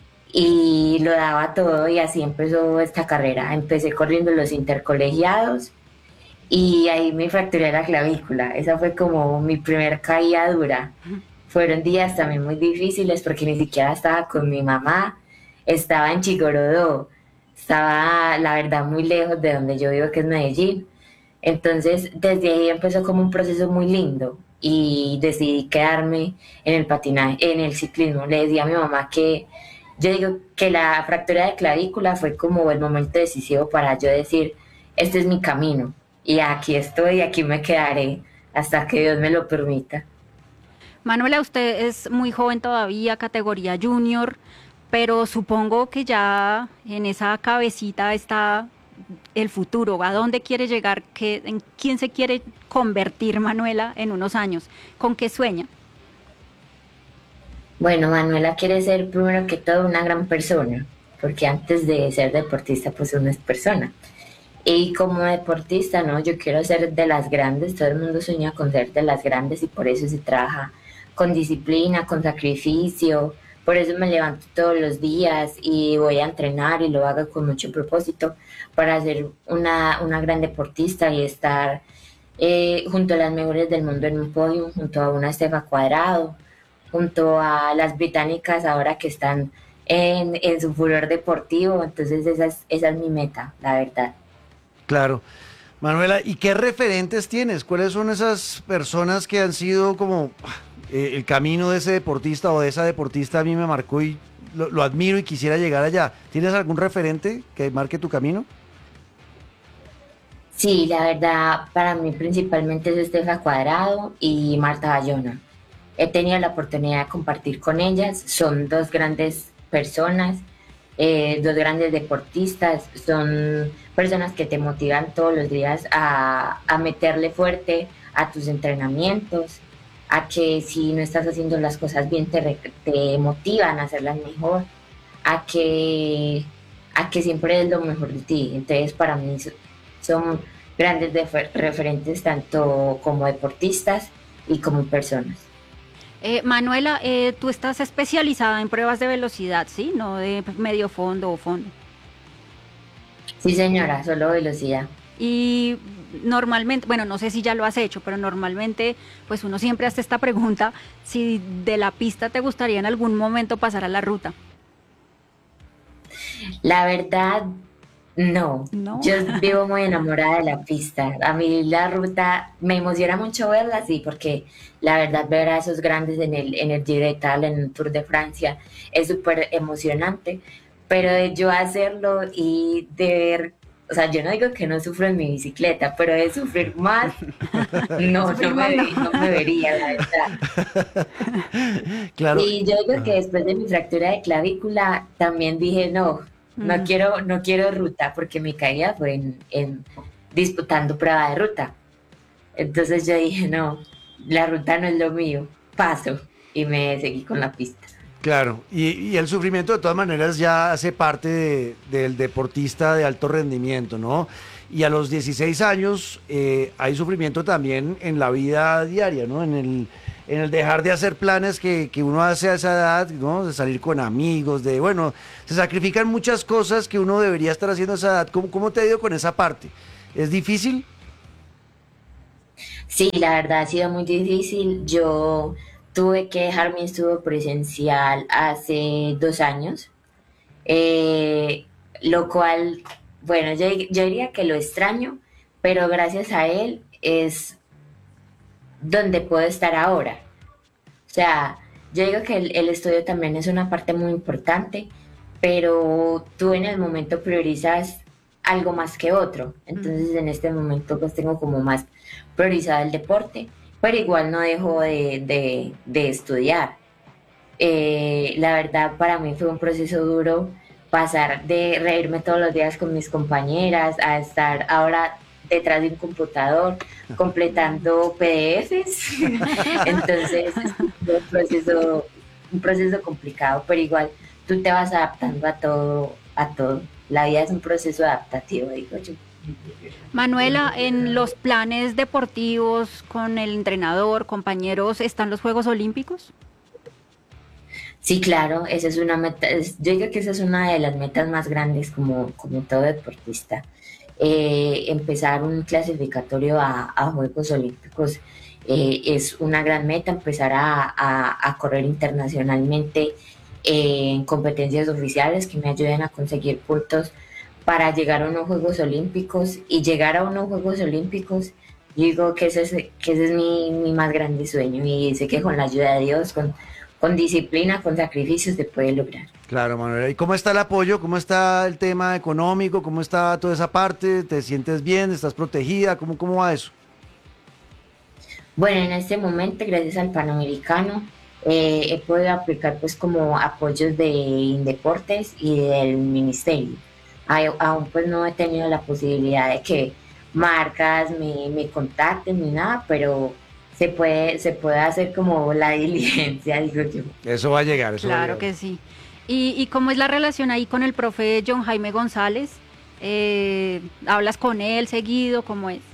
y lo daba todo y así empezó esta carrera. Empecé corriendo los intercolegiados y ahí me fracturé la clavícula. Esa fue como mi primer caída dura. Fueron días también muy difíciles porque ni siquiera estaba con mi mamá, estaba en Chigorodó, estaba la verdad muy lejos de donde yo vivo, que es Medellín. Entonces desde ahí empezó como un proceso muy lindo y decidí quedarme en el patinaje, en el ciclismo. Le decía a mi mamá que yo digo que la fractura de clavícula fue como el momento decisivo para yo decir, este es mi camino y aquí estoy, aquí me quedaré hasta que Dios me lo permita. Manuela, usted es muy joven todavía, categoría junior, pero supongo que ya en esa cabecita está el futuro. ¿A dónde quiere llegar? ¿Qué, en quién se quiere convertir Manuela en unos años? ¿Con qué sueña? Bueno, Manuela quiere ser primero que todo una gran persona, porque antes de ser deportista, pues uno es persona. Y como deportista, ¿no? Yo quiero ser de las grandes, todo el mundo sueña con ser de las grandes y por eso se trabaja con disciplina, con sacrificio, por eso me levanto todos los días y voy a entrenar y lo hago con mucho propósito para ser una, una gran deportista y estar eh, junto a las mejores del mundo en un podio, junto a una Estefa Cuadrado, junto a las británicas ahora que están en, en su furor deportivo, entonces esa es, esa es mi meta, la verdad. Claro. Manuela, ¿y qué referentes tienes? ¿Cuáles son esas personas que han sido como eh, el camino de ese deportista o de esa deportista a mí me marcó y lo, lo admiro y quisiera llegar allá? ¿Tienes algún referente que marque tu camino? Sí, la verdad, para mí principalmente es Estefa Cuadrado y Marta Bayona. He tenido la oportunidad de compartir con ellas, son dos grandes personas, eh, dos grandes deportistas, son personas que te motivan todos los días a, a meterle fuerte a tus entrenamientos, a que si no estás haciendo las cosas bien te, re- te motivan a hacerlas mejor, a que, a que siempre es lo mejor de ti. Entonces para mí so- son grandes defer- referentes tanto como deportistas y como personas. Eh, Manuela, eh, tú estás especializada en pruebas de velocidad, ¿sí? No de medio fondo o fondo. Sí, señora, solo velocidad. Y normalmente, bueno, no sé si ya lo has hecho, pero normalmente, pues uno siempre hace esta pregunta, si de la pista te gustaría en algún momento pasar a la ruta. La verdad, no. ¿No? Yo vivo muy enamorada de la pista. A mí la ruta me emociona mucho verla, sí, porque la verdad ver a esos grandes en el, en el Giro de Italia, en el Tour de Francia, es súper emocionante. Pero de yo hacerlo y de ver o sea, yo no digo que no sufro en mi bicicleta, pero de sufrir más, no, no me, ve- no me vería, la verdad. Claro. Y yo digo que después de mi fractura de clavícula, también dije, no, no Mm. quiero, no quiero ruta, porque mi caída fue en, en disputando prueba de ruta. Entonces yo dije, no, la ruta no es lo mío, paso, y me seguí con la pista. Claro, y, y el sufrimiento de todas maneras ya hace parte de- del deportista de alto rendimiento, ¿no? Y a los dieciséis años eh, hay sufrimiento también en la vida diaria, ¿no? En el, en el dejar de hacer planes que, que uno hace a esa edad, ¿no? De salir con amigos, de, bueno, se sacrifican muchas cosas que uno debería estar haciendo a esa edad. ¿Cómo, cómo te ha ido con esa parte? ¿Es difícil? Sí, la verdad ha sido muy difícil. Yo tuve que dejar mi estudio presencial hace dos años, eh, lo cual, bueno, yo, yo diría que lo extraño, pero gracias a él es donde puedo estar ahora. O sea, yo digo que el, el estudio también es una parte muy importante, pero tú en el momento priorizas algo más que otro. Entonces en este momento pues tengo como más priorizado el deporte, pero igual no dejo de, de- de estudiar. Eh, la verdad para mí fue un proceso duro pasar de reírme todos los días con mis compañeras a estar ahora detrás de un computador completando P D Efes. Entonces es un proceso, un proceso complicado, pero igual tú te vas adaptando a todo, a todo. La vida es un proceso adaptativo, digo yo. Manuela, en los planes deportivos con el entrenador, compañeros, ¿están los Juegos Olímpicos? Sí, claro, esa es una meta, es- yo digo que esa es una de las metas más grandes como, como todo deportista. Eh, empezar un clasificatorio a, a Juegos Olímpicos eh, es una gran meta, empezar a, a- a correr internacionalmente eh, en competencias oficiales que me ayuden a conseguir puntos para llegar a unos Juegos Olímpicos y llegar a unos Juegos Olímpicos. Yo digo que ese es, que ese es mi, mi más grande sueño y sé que con la ayuda de Dios, con, con disciplina, con sacrificios se puede lograr. Claro, Manuela. ¿Y cómo está el apoyo? ¿Cómo está el tema económico? ¿Cómo está toda esa parte? ¿Te sientes bien? ¿Estás protegida? ¿Cómo, cómo va eso? Bueno, en este momento, gracias al Panamericano, eh, he podido aplicar pues como apoyos de Indeportes y del Ministerio. Ay- Aún pues no he tenido la posibilidad de que marcas me, me contacten ni nada, pero se puede, se puede hacer como la diligencia, digo yo. Eso va a llegar, eso va a Claro llegar. que sí. ¿Y, y cómo es la relación ahí con el profe John Jaime González? Eh, ¿hablas con él seguido? ¿Cómo es?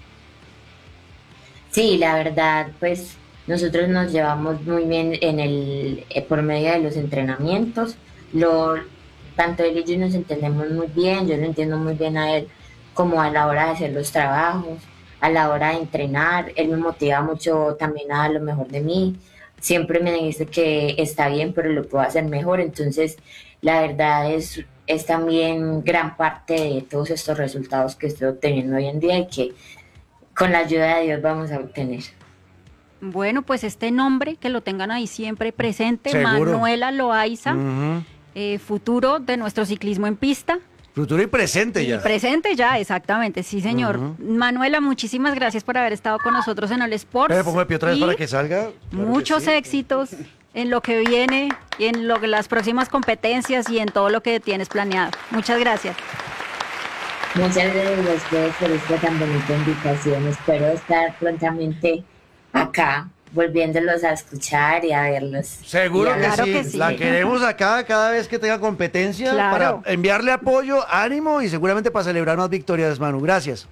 Sí, la verdad, pues nosotros nos llevamos muy bien en el, eh, por medio de los entrenamientos. Lo, tanto él y yo nos entendemos muy bien, yo lo entiendo muy bien a él, como a la hora de hacer los trabajos, a la hora de entrenar. Él me motiva mucho también a dar lo mejor de mí. Siempre me dice que está bien, pero lo puedo hacer mejor. Entonces, la verdad es, es también gran parte de todos estos resultados que estoy obteniendo hoy en día y que con la ayuda de Dios vamos a obtener. Bueno, pues este nombre, que lo tengan ahí siempre presente, Seguro. Manuela Loaiza, Ujú. eh, futuro de nuestro ciclismo en pista. Futuro y presente Y ya. presente ya, exactamente, sí señor. Ujú. Manuela, muchísimas gracias por haber estado con nosotros en el Sports. Me pongo de pie otra vez y para que salga. Claro que muchos sí. éxitos en lo que viene y en lo que las próximas competencias y en todo lo que tienes planeado. Muchas gracias. Muchas gracias a ustedes por esta tan bonita invitación. Espero estar prontamente acá, volviéndolos a escuchar y a verlos. Seguro Y a que, Claro sí. que sí. La queremos acá cada vez que tenga competencia Claro. para enviarle apoyo, ánimo y seguramente para celebrar más victorias, Manu. Gracias.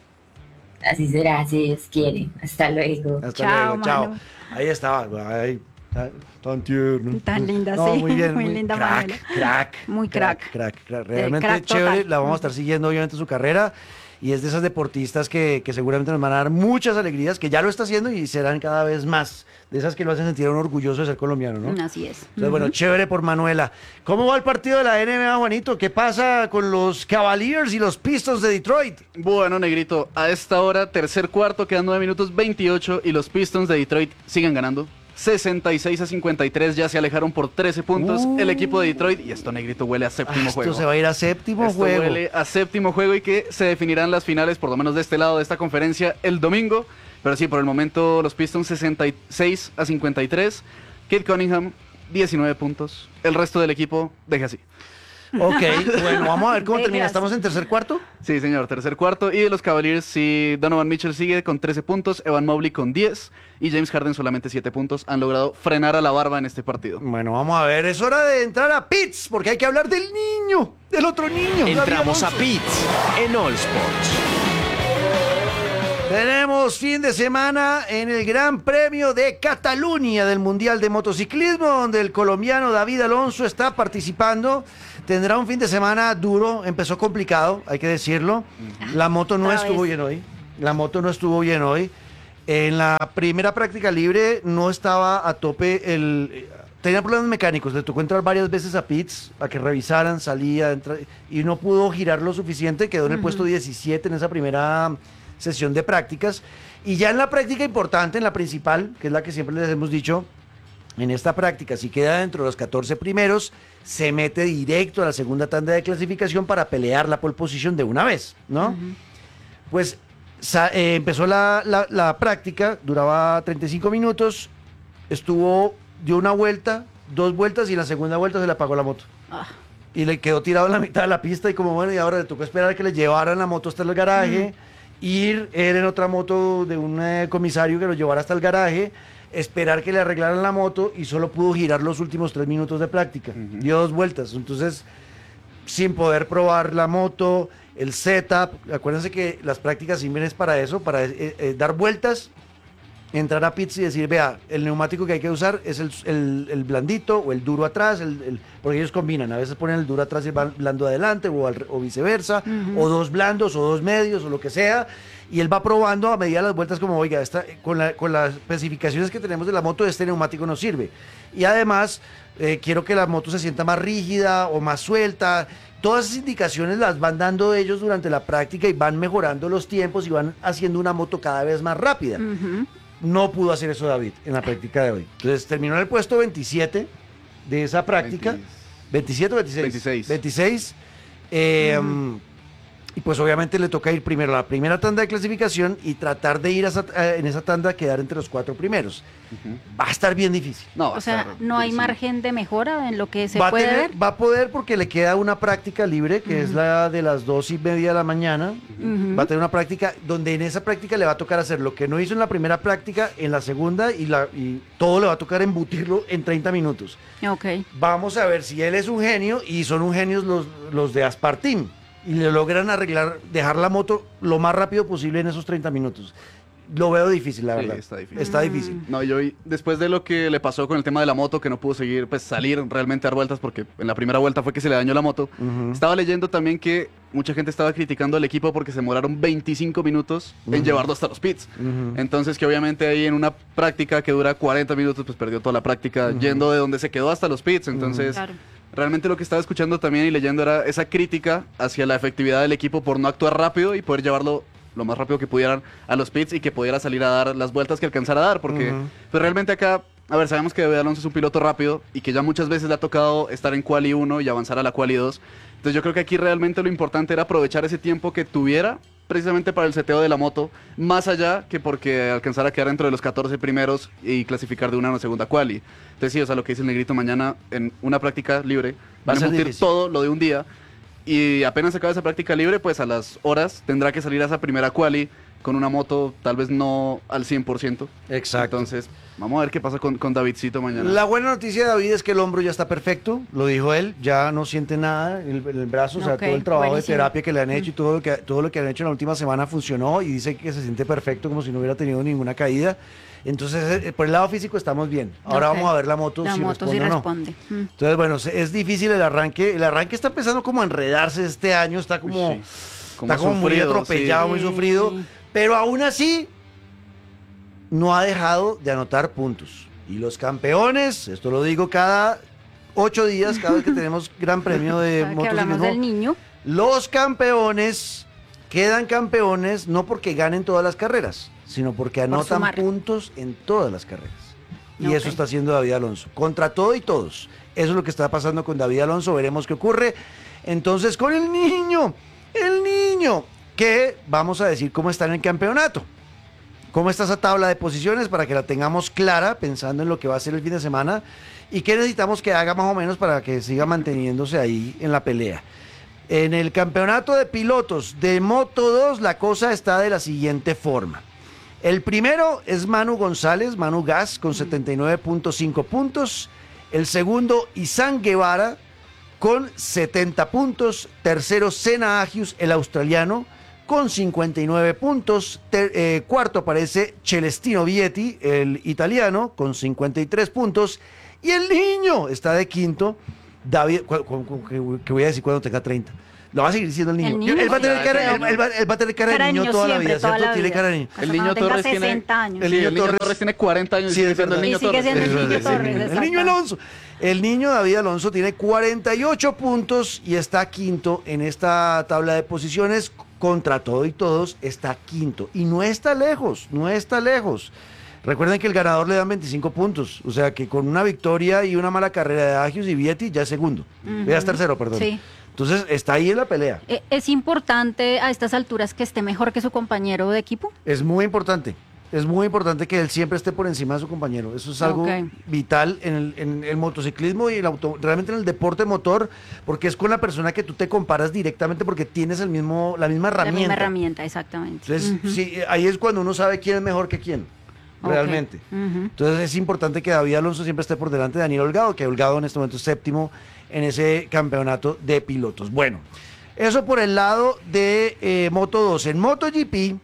Así será, si Dios quiere. Hasta luego. Hasta Chao, luego. Chao. Manu. Ahí estaba. Ay, tan, tan tierno. Tan linda, No, sí. Muy bien. Muy linda, crack, Manuela. crack. Muy crack. Crack, crack. Realmente crack chévere. total. La vamos a estar siguiendo, obviamente, su carrera. Y es de esas deportistas que, que seguramente nos van a dar muchas alegrías, que ya lo está haciendo y serán cada vez más. De esas que lo hacen sentir a uno orgulloso de ser colombiano, ¿no? Así es. Entonces, bueno, chévere por Manuela. ¿Cómo va el partido de la N B A, Juanito? ¿Qué pasa con los Cavaliers y los Pistons de Detroit? Bueno, Negrito, a esta hora, tercer cuarto, quedan nueve minutos veintiocho y los Pistons de Detroit siguen ganando. sesenta y seis a cincuenta y tres, ya se alejaron por trece puntos Uh. el equipo de Detroit, y esto, negrito, huele a séptimo Ah, esto juego. se va a ir a séptimo Esto juego. huele a séptimo juego y que se definirán las finales, por lo menos de este lado de esta conferencia, el domingo. Pero sí, por el momento los Pistons sesenta y seis a cincuenta y tres. Kate Cunningham, diecinueve puntos. El resto del equipo, deje así. Ok, bueno, vamos a ver cómo Deje termina. así. ¿Estamos en tercer cuarto? Sí, señor, tercer cuarto. Y de los Cavaliers, sí, Donovan Mitchell sigue con trece puntos, Evan Mobley con diez y James Harden solamente siete puntos. Han logrado frenar a la barba en este partido. Bueno, vamos a ver. Es hora de entrar a Pits, porque hay que hablar del niño, del otro niño. David Entramos a Alonso. Pits en All Sports. Tenemos fin de semana en el Gran Premio de Cataluña del Mundial de Motociclismo, donde el colombiano David Alonso está participando. Tendrá un fin de semana duro, empezó complicado, hay que decirlo. La moto no Otra estuvo vez. bien hoy. La moto no estuvo bien hoy. En la primera práctica libre no estaba a tope el... Tenía problemas mecánicos, le tocó entrar varias veces a pits a que revisaran, salía, entra, y no pudo girar lo suficiente, quedó en el puesto diecisiete en esa primera sesión de prácticas. Y ya en la práctica importante, en la principal, que es la que siempre les hemos dicho, en esta práctica, si queda dentro de los catorce primeros, se mete directo a la segunda tanda de clasificación para pelear la pole position de una vez, ¿no? Pues sa- eh, empezó la, la- la práctica, duraba treinta y cinco minutos, estuvo, dio una vuelta, dos vueltas y en la segunda vuelta se le apagó la moto. Ah. Y le quedó tirado en la mitad de la pista y como bueno, y ahora le tocó esperar a que le llevaran la moto hasta el garaje, ir él en otra moto de un eh, comisario que lo llevara hasta el garaje, esperar que le arreglaran la moto y solo pudo girar los últimos tres minutos de práctica. Dio dos vueltas, entonces sin poder probar la moto, el setup. Acuérdense que las prácticas sirven es para eso, para eh, eh, dar vueltas, entrar a pits y decir, vea, el neumático que hay que usar es el, el- el blandito o el duro atrás, el- el- porque ellos combinan, a veces ponen el duro atrás y el ban- blando adelante o, al- o viceversa, o dos blandos o dos medios o lo que sea, y él va probando a medida de las vueltas como, oiga, esta, con, la- con las especificaciones que tenemos de la moto, este neumático no sirve. Y además, eh, quiero que la moto se sienta más rígida o más suelta. Todas esas indicaciones las van dando ellos durante la práctica y van mejorando los tiempos y van haciendo una moto cada vez más rápida. No pudo hacer eso David en la práctica de hoy. Entonces terminó en el puesto veintisiete de esa práctica. veinte. veintisiete o veintiséis. veintiséis. veintiséis. Eh, Y pues obviamente le toca ir primero a la primera tanda de clasificación y tratar de ir a esa- a- en esa tanda a quedar entre los cuatro primeros. Va a estar bien difícil. No, va O a sea, estar no hay durísimo. margen de mejora en lo que se va, a puede tener- ver. va a poder porque le queda una práctica libre, que es la de las dos y media de la mañana. Va a tener una práctica donde en esa práctica le va a tocar hacer lo que no hizo en la primera práctica, en la segunda, y, la, y todo le va a tocar embutirlo en treinta minutos. Ok. Vamos a ver si él es un genio y son un genios los, los de Aspartim y le logran arreglar, dejar la moto lo más rápido posible en esos treinta minutos. Lo veo difícil, la Sí, verdad. está difícil. Está difícil. No, yo vi- después de lo que le pasó con el tema de la moto, que no pudo seguir, pues salir realmente a dar vueltas, porque en la primera vuelta fue que se le dañó la moto. Ujú. Estaba leyendo también que mucha gente estaba criticando al equipo porque se demoraron veinticinco minutos en Ujú. llevarlo hasta los pits. Ujú. Entonces que obviamente ahí en una práctica que dura cuarenta minutos, pues perdió toda la práctica yendo de donde se quedó hasta los pits. Entonces, Claro. realmente lo que estaba escuchando también y leyendo era esa crítica hacia la efectividad del equipo por no actuar rápido y poder llevarlo lo más rápido que pudieran a los pits y que pudiera salir a dar las vueltas que alcanzara a dar, porque Ujú. pues realmente acá, a ver, sabemos que David Alonso es un piloto rápido y que ya muchas veces le ha tocado estar en quali uno y avanzar a la quali dos. Entonces yo creo que aquí realmente lo importante era aprovechar ese tiempo que tuviera precisamente para el seteo de la moto, más allá que porque alcanzara a quedar dentro de los catorce primeros y clasificar de una a una segunda quali. Entonces sí, o sea, lo que dice el negrito, mañana en una práctica libre Va a van a ser embutir difícil. todo lo de un día y apenas se acabe esa práctica libre, pues a las horas tendrá que salir a esa primera quali con una moto tal vez no al cien por ciento. Exacto. Entonces, vamos a ver qué pasa con, con Davidcito mañana. La buena noticia de David es que el hombro ya está perfecto, lo dijo él, ya no siente nada en el, en el brazo, o sea, Ok, todo el trabajo buenísimo. de terapia que le han hecho y todo lo que, todo lo que han hecho en la última semana funcionó y dice que se siente perfecto como si no hubiera tenido ninguna caída. Entonces, eh, por el lado físico estamos bien. Ahora Ok. vamos a ver la moto La si moto responde sí o no. responde. Mm. Entonces, bueno, se- es difícil el arranque. El arranque está empezando como a enredarse este año, está como, Uy, sí. Como está como muy sufrido, atropellado, sí. muy sufrido. Sí. Pero aún así, no ha dejado de anotar puntos. Y los campeones, esto lo digo cada ocho días, cada vez que tenemos gran premio de Ahora que hablamos del motociclismo, niño. los campeones quedan campeones no porque ganen todas las carreras, sino porque anotan sumar. puntos en todas las carreras. y Ok. eso está haciendo David Alonso. Contra todo y todos. Eso es lo que está pasando con David Alonso. Veremos qué ocurre. Entonces, con el niño, el niño, que vamos a decir cómo está en el campeonato. ¿Cómo está esa tabla de posiciones para que la tengamos clara, pensando en lo que va a ser el fin de semana? ¿Y qué necesitamos que haga más o menos para que siga manteniéndose ahí en la pelea? En el campeonato de pilotos de Moto dos, la cosa está de la siguiente forma. El primero es Manu González, Manu Gas, con setenta y nueve punto cinco puntos. El segundo, Izan Guevara, con setenta puntos. Tercero, Senna Agius, el australiano, con cincuenta y nueve puntos. Ter- eh, cuarto aparece Celestino Vietti, el italiano, con cincuenta y tres puntos. Y el niño está de quinto. David, cu- cu- cu- que, que voy a decir cuando tenga treinta. Lo va a seguir siendo el niño. El niño. Él va a tener Ya, cara, ya, él, ya. él va, él va a tener cara, Cara de niño toda la siempre, vida, toda ¿cierto? la Tiene vida. cara de niño. Hasta El cuando niño tenga Torres tiene- sesenta años. el Sí, niño el niño Torres- Torres tiene cuarenta años y Sí, sigue es siendo el verdad. niño Y sigue Torres. siendo el Eso niño es, Torres, el, exacto. niño Alonso. El niño David Alonso tiene cuarenta y ocho puntos y está quinto en esta tabla de posiciones. Contra todo y todos está quinto. Y no está lejos, no está lejos. Recuerden que el ganador le dan veinticinco puntos. O sea que con una victoria y una mala carrera de Agius y Vietti ya es segundo. Ujú. Ya es tercero, perdón. Sí. Entonces está ahí en la pelea. Eh, ¿Es importante a estas alturas que esté mejor que su compañero de equipo? Es muy importante. Es muy importante que él siempre esté por encima de su compañero. Eso es algo Ok. vital en el, en el motociclismo y el auto, realmente en el deporte motor, porque es con la persona que tú te comparas directamente porque tienes el mismo, la misma La herramienta. misma herramienta, exactamente. Entonces, Ujú. sí, ahí es cuando uno sabe quién es mejor que quién, Ok. realmente. Ujú. Entonces es importante que David Alonso siempre esté por delante de Daniel Holgado, que Holgado en este momento es séptimo en ese campeonato de pilotos. Bueno, eso por el lado de eh, Moto dos. En MotoGP,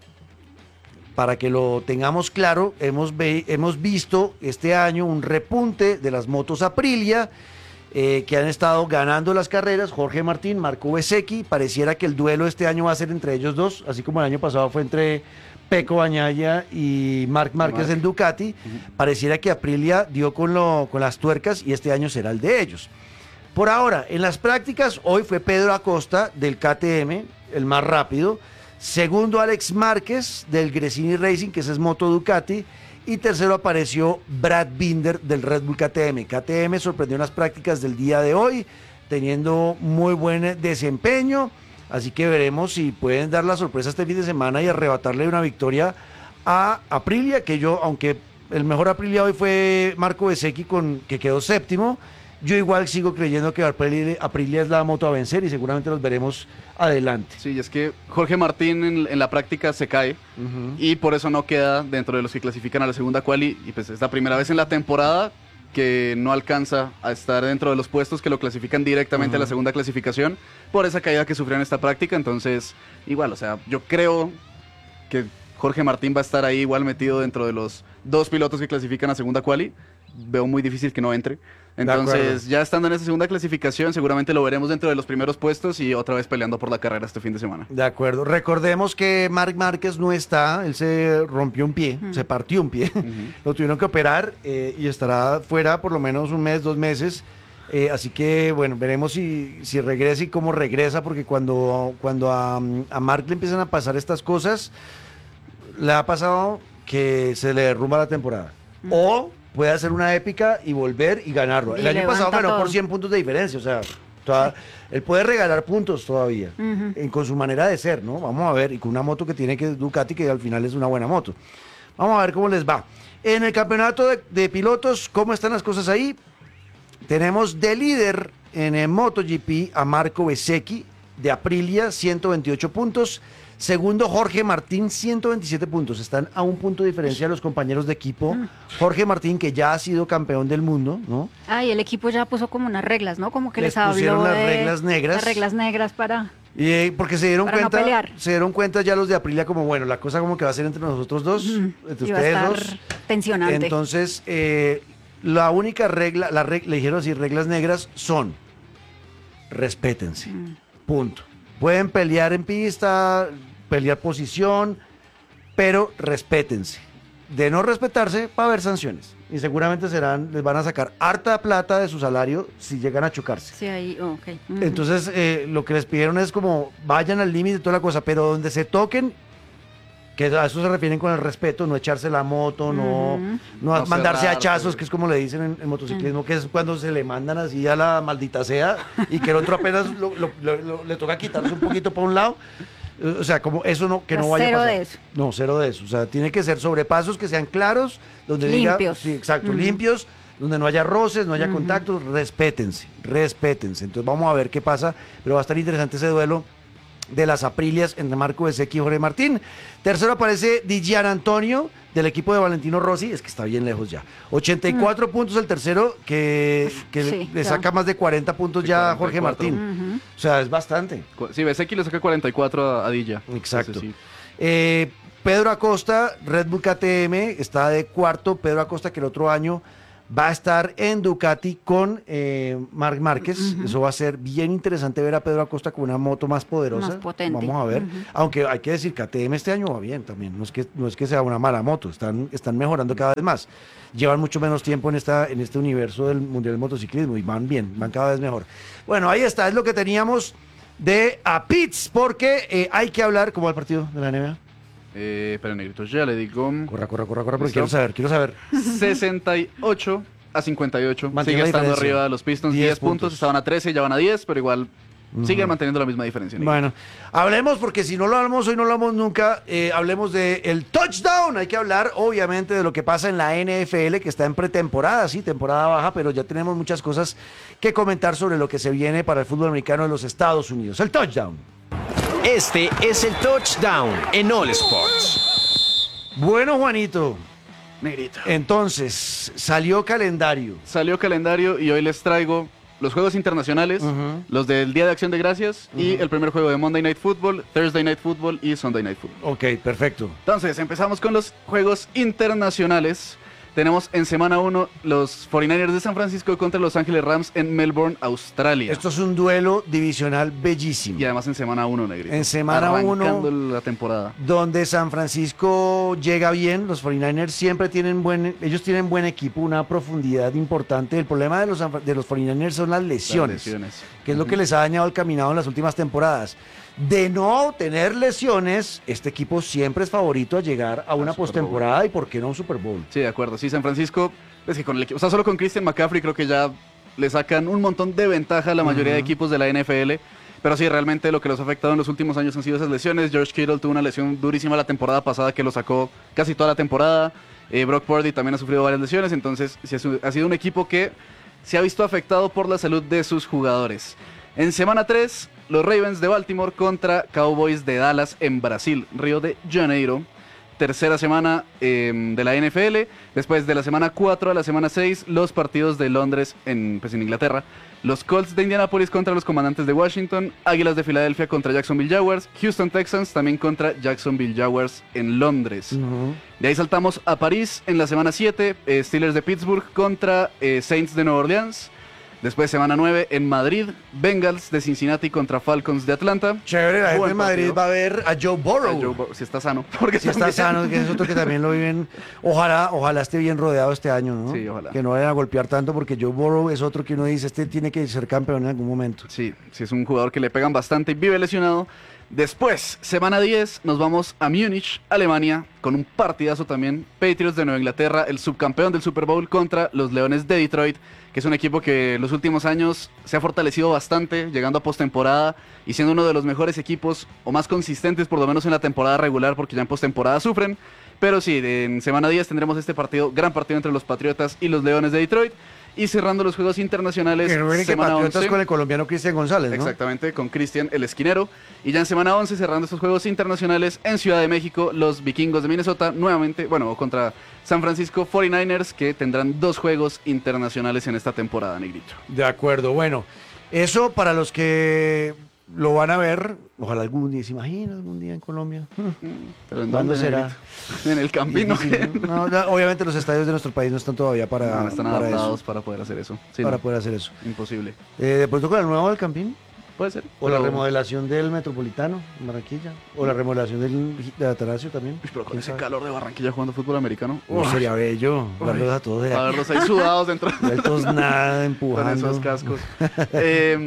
para que lo tengamos claro, hemos, ve- hemos visto este año un repunte de las motos Aprilia, eh, que han estado ganando las carreras. Jorge Martín, Marco Bezzecchi. Pareciera que el duelo este año va a ser entre ellos dos, así como el año pasado fue entre Pecco Bagnaia y Marc Márquez Marc. en Ducati. Pareciera que Aprilia dio con, lo, con las tuercas y este año será el de ellos. Por ahora, en las prácticas, hoy fue Pedro Acosta del K T M, el más rápido. Segundo, Alex Márquez del Gresini Racing, que ese es Moto Ducati. Y tercero apareció Brad Binder del Red Bull K T M. K T M sorprendió en las prácticas del día de hoy, teniendo muy buen desempeño. Así que veremos si pueden dar la sorpresa este fin de semana y arrebatarle una victoria a Aprilia, que yo, aunque el mejor Aprilia hoy fue Marco Bezzecchi, con, que quedó séptimo, yo igual sigo creyendo que Aprilia, Aprilia es la moto a vencer y seguramente los veremos adelante. Sí, es que Jorge Martín en, en la práctica se cae y por eso no queda dentro de los que clasifican a la segunda quali y pues es la primera vez en la temporada que no alcanza a estar dentro de los puestos que lo clasifican directamente a la segunda clasificación por esa caída que sufrió en esta práctica. Entonces, igual, o sea, yo creo que Jorge Martín va a estar ahí igual metido dentro de los dos pilotos que clasifican a segunda quali. Veo muy difícil que no entre. acuerdo. Entonces, ya estando en esa segunda clasificación, seguramente lo veremos dentro de los primeros puestos y otra vez peleando por la carrera este fin de semana. De acuerdo. Recordemos que Marc Márquez no está, él se rompió un pie, se partió un pie, lo tuvieron que operar eh, y estará fuera por lo menos un mes, dos meses. Eh, así que, bueno, veremos si, si regresa y cómo regresa, porque cuando, cuando a, a Marc le empiezan a pasar estas cosas, le ha pasado que se le derrumba la temporada. O puede hacer una épica y volver y ganarlo. Y El año pasado levanta ganó por todo. cien puntos de diferencia, o sea, toda- él puede regalar puntos todavía, Ujú. en- con su manera de ser, ¿no? Vamos a ver, y con una moto que tiene que es Ducati, que al final es una buena moto. Vamos a ver cómo les va. En el campeonato de, de pilotos, ¿cómo están las cosas ahí? Tenemos de líder en el MotoGP a Marco Bezzecchi de Aprilia, ciento veintiocho puntos. Segundo, Jorge Martín, ciento veintisiete puntos. Están a un punto de diferencia los compañeros de equipo. Jorge Martín, que ya ha sido campeón del mundo, ¿no? Ay, el equipo ya puso como unas reglas, ¿no? Como que Les les, pusieron habló las de reglas negras. Las reglas negras para... Y eh, porque se dieron Para no cuenta, pelear. se dieron cuenta ya los de Aprilia como, bueno, la cosa como que va a ser entre nosotros dos, Ujú. entre Iba a ustedes estar dos. tensionante. Entonces, eh, la única regla, la reg- le dijeron así, reglas negras son, respétense, Mm. punto. Pueden pelear en pista, pelear posición, pero respétense. De no respetarse, va a haber sanciones. Y seguramente serán, les van a sacar harta plata de su salario si llegan a chocarse. Sí, ahí, ok. Ujú. Entonces, eh, lo que les pidieron es como, vayan al límite de toda la cosa, pero donde se toquen, que a eso se refieren con el respeto, no echarse la moto, no, Ujú. no, No mandarse cerrarse. hachazos, que es como le dicen en, en motociclismo, que es cuando se le mandan así a la maldita sea y que el otro apenas lo- lo- lo- lo- le toca quitarse un poquito para un lado. Eh, O sea, como eso no, que no Pues vaya cero a pasar. de eso. No, cero de eso. O sea, tiene que ser sobrepasos que sean claros, donde diga- Limpios. sí, exacto, Ujú. limpios, donde no haya roces, no haya Ujú. contactos, respétense, respétense. Entonces vamos a ver qué pasa, pero va a estar interesante ese duelo de las Aprilias entre Marco Bezzecchi y Jorge Martín. Tercero aparece Di Gian Antonio del equipo de Valentino Rossi, es que está bien lejos ya. ochenta y cuatro puntos el tercero, que, que Sí, le ya. saca más de cuarenta puntos Sí, ya a Jorge cuarenta y cuatro. Martín. Ujú. O sea, es bastante. Cu- Sí, Bezzecchi le saca cuarenta y cuatro a, a Dilla. Exacto. Entonces, sí. Eh, Pedro Acosta, Red Bull K T M, está de cuarto. Pedro Acosta, que el otro año va a estar en Ducati con eh, Marc Márquez. Eso va a ser bien interesante ver a Pedro Acosta con una moto más poderosa. Más potente. Vamos a ver. Ujú. Aunque hay que decir, K T M este año va bien también. No es que, no es que sea una mala moto, están, están mejorando cada vez más. Llevan mucho menos tiempo en, esta, en este universo del Mundial del Motociclismo y van bien, van cada vez mejor. Bueno, ahí está, es lo que teníamos de a Pits, porque eh, hay que hablar, ¿cómo va el partido de la N B A? Eh, pero negrito, ya le digo. Corra, corra, corra, corra, porque ¿Listo? quiero saber, quiero saber. sesenta y ocho a cincuenta y ocho. Mantiene Sigue la estando diferencia. arriba de los Pistons. diez diez puntos. puntos. Estaban a trece, ya van a diez, pero igual siguen manteniendo la misma diferencia. negrito. Bueno, hablemos, porque si no lo hablamos hoy, no lo hablamos nunca. eh, hablemos del touchdown. Hay que hablar, obviamente, de lo que pasa en la N F L, que está en pretemporada, sí, temporada baja, pero ya tenemos muchas cosas que comentar sobre lo que se viene para el fútbol americano de los Estados Unidos. El touchdown. Este es el touchdown en All Sports. Bueno, Juanito, Negrito. entonces, salió calendario. Salió calendario y hoy les traigo los juegos internacionales, Ujú. los del Día de Acción de Gracias y el primer juego de Monday Night Football, Thursday Night Football y Sunday Night Football. Ok, perfecto. Entonces, empezamos con los juegos internacionales. Tenemos en semana uno los cuarenta y nueve ers de San Francisco contra Los Ángeles Rams en Melbourne, Australia. Esto es un duelo divisional bellísimo. Y además en semana uno, negrito. En semana uno. Arrancando la temporada. Donde San Francisco llega bien, los cuarenta y nueve ers siempre tienen buen, ellos tienen buen equipo, una profundidad importante. El problema de los, San Fra- de los cuarenta y nueve ers son las lesiones, Las lesiones. que es lo que les ha dañado el caminado en las últimas temporadas. De no tener lesiones, este equipo siempre es favorito a llegar a una Super Bowl. postemporada y por qué no un Super Bowl. Sí, de acuerdo. Sí, San Francisco, es que con el equipo, o sea, solo con Christian McCaffrey creo que ya le sacan un montón de ventaja a la mayoría de equipos de la N F L. Pero sí, realmente lo que los ha afectado en los últimos años han sido esas lesiones. George Kittle tuvo una lesión durísima la temporada pasada que lo sacó casi toda la temporada. Eh, Brock Purdy también ha sufrido varias lesiones. Entonces, sí, es un- ha sido un equipo que se ha visto afectado por la salud de sus jugadores. En semana tres, los Ravens de Baltimore contra Cowboys de Dallas en Brasil, Río de Janeiro. Tercera semana eh, de la N F L. Después de la semana cuatro a la semana seis, los partidos de Londres en, pues, en Inglaterra. Los Colts de Indianapolis contra los Comandantes de Washington. Águilas de Filadelfia contra Jacksonville Jaguars. Houston Texans también contra Jacksonville Jaguars en Londres. Ujú. De ahí saltamos a París en la semana siete. eh, Steelers de Pittsburgh contra eh, Saints de Nueva Orleans. Después semana nueve en Madrid. Bengals de Cincinnati contra Falcons de Atlanta. Chévere, la gente Buen de Madrid partido. va a ver a Joe Burrow. Ah, Joe Burrow, si está sano. Porque Si está también- sano, que es otro que también lo viven. Ojalá, ojalá esté bien rodeado este año, ¿no? Sí, ojalá. Que no vayan a golpear tanto, porque Joe Burrow es otro que uno dice, este tiene que ser campeón en algún momento. Sí, sí, es un jugador que le pegan bastante y vive lesionado. Después, semana diez, nos vamos a Múnich, Alemania, con un partidazo también. Patriots de Nueva Inglaterra, el subcampeón del Super Bowl contra los Leones de Detroit, que es un equipo que en los últimos años se ha fortalecido bastante, llegando a postemporada y siendo uno de los mejores equipos o más consistentes, por lo menos en la temporada regular, porque ya en postemporada sufren. Pero sí, en semana diez tendremos este partido, gran partido entre los Patriotas y los Leones de Detroit. Y cerrando los juegos internacionales, Que recuerden que semana Patriotas once. con el colombiano Cristian González, ¿no? Exactamente, con Cristian el esquinero. Y ya en semana once, cerrando estos juegos internacionales, en Ciudad de México, los vikingos de Minnesota, nuevamente, bueno, contra San Francisco cuarenta y nueve ers, que tendrán dos juegos internacionales en esta temporada, negrito. De acuerdo, bueno, eso para los que lo van a ver, ojalá algún día, ¿se imagina algún día en Colombia? Pero ¿en ¿Cuándo dónde, será? negrito? En el Campino. Difícil, ¿no? No, no, obviamente los estadios de nuestro país no están todavía para, No, no están para adaptados eso, para poder hacer eso. Sí, para no, poder hacer eso. imposible. Eh, de pronto con el nuevo del Campín, Puede ser. o la pero- remodelación del Metropolitano en Barranquilla, o la remodelación del de Atanasio también. Uy, pero con ¿Quién ese sabe? calor de Barranquilla jugando fútbol americano. Oh, Uf, sería bello, verlos a todos de a verlos ahí sudados dentro vueltos nada, con empujando. esos cascos. Eh,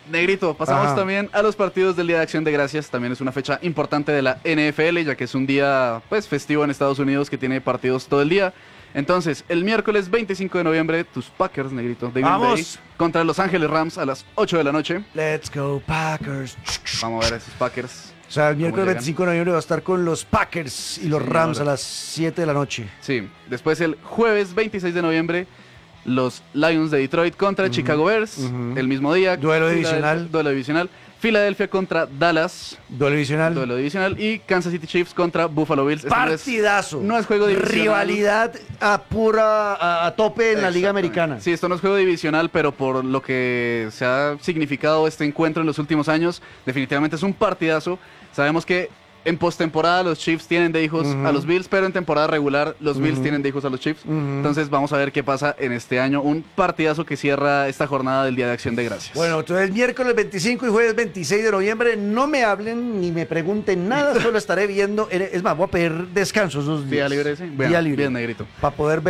Negrito, pasamos Ajá. también a los partidos del Día de Acción de Gracias. También es una fecha importante de la N F L, ya que es un día pues festivo en Estados Unidos que tiene partidos todo el día. Entonces, el miércoles veinticinco de noviembre, tus Packers, Negrito, de Green ¡Vamos! Bay, contra Los Ángeles Rams a las ocho de la noche. Let's go Packers. Vamos a ver a esos Packers. O sea, el miércoles llegan? veinticinco de noviembre va a estar con los Packers y los Sí, Rams señora. a las siete de la noche. Sí, después el jueves veintiséis de noviembre, los Lions de Detroit contra Chicago Bears, ujú. el mismo día. Duelo Filadelfia- divisional. Duelo divisional. Filadelfia contra Dallas, Duelo divisional. duelo divisional. Y Kansas City Chiefs contra Buffalo Bills. Este no es- Partidazo. no es juego divisional. Rivalidad a pura, a, a tope en la Liga Exactamente. Americana. Sí, esto no es juego divisional, pero por lo que se ha significado este encuentro en los últimos años, definitivamente es un partidazo. Sabemos que en postemporada los Chiefs tienen de hijos Ujú. a los Bills, pero en temporada regular los Bills Ujú. tienen de hijos a los Chiefs. Ujú. Entonces vamos a ver qué pasa en este año. Un partidazo que cierra esta jornada del Día de Acción de Gracias. Bueno, entonces miércoles veinticinco y jueves veintiséis de noviembre no me hablen ni me pregunten nada, solo estaré viendo. Es más, voy a pedir descanso esos días. Día libre, sí. Día Bueno, libre. bien, Negrito. Para poder ver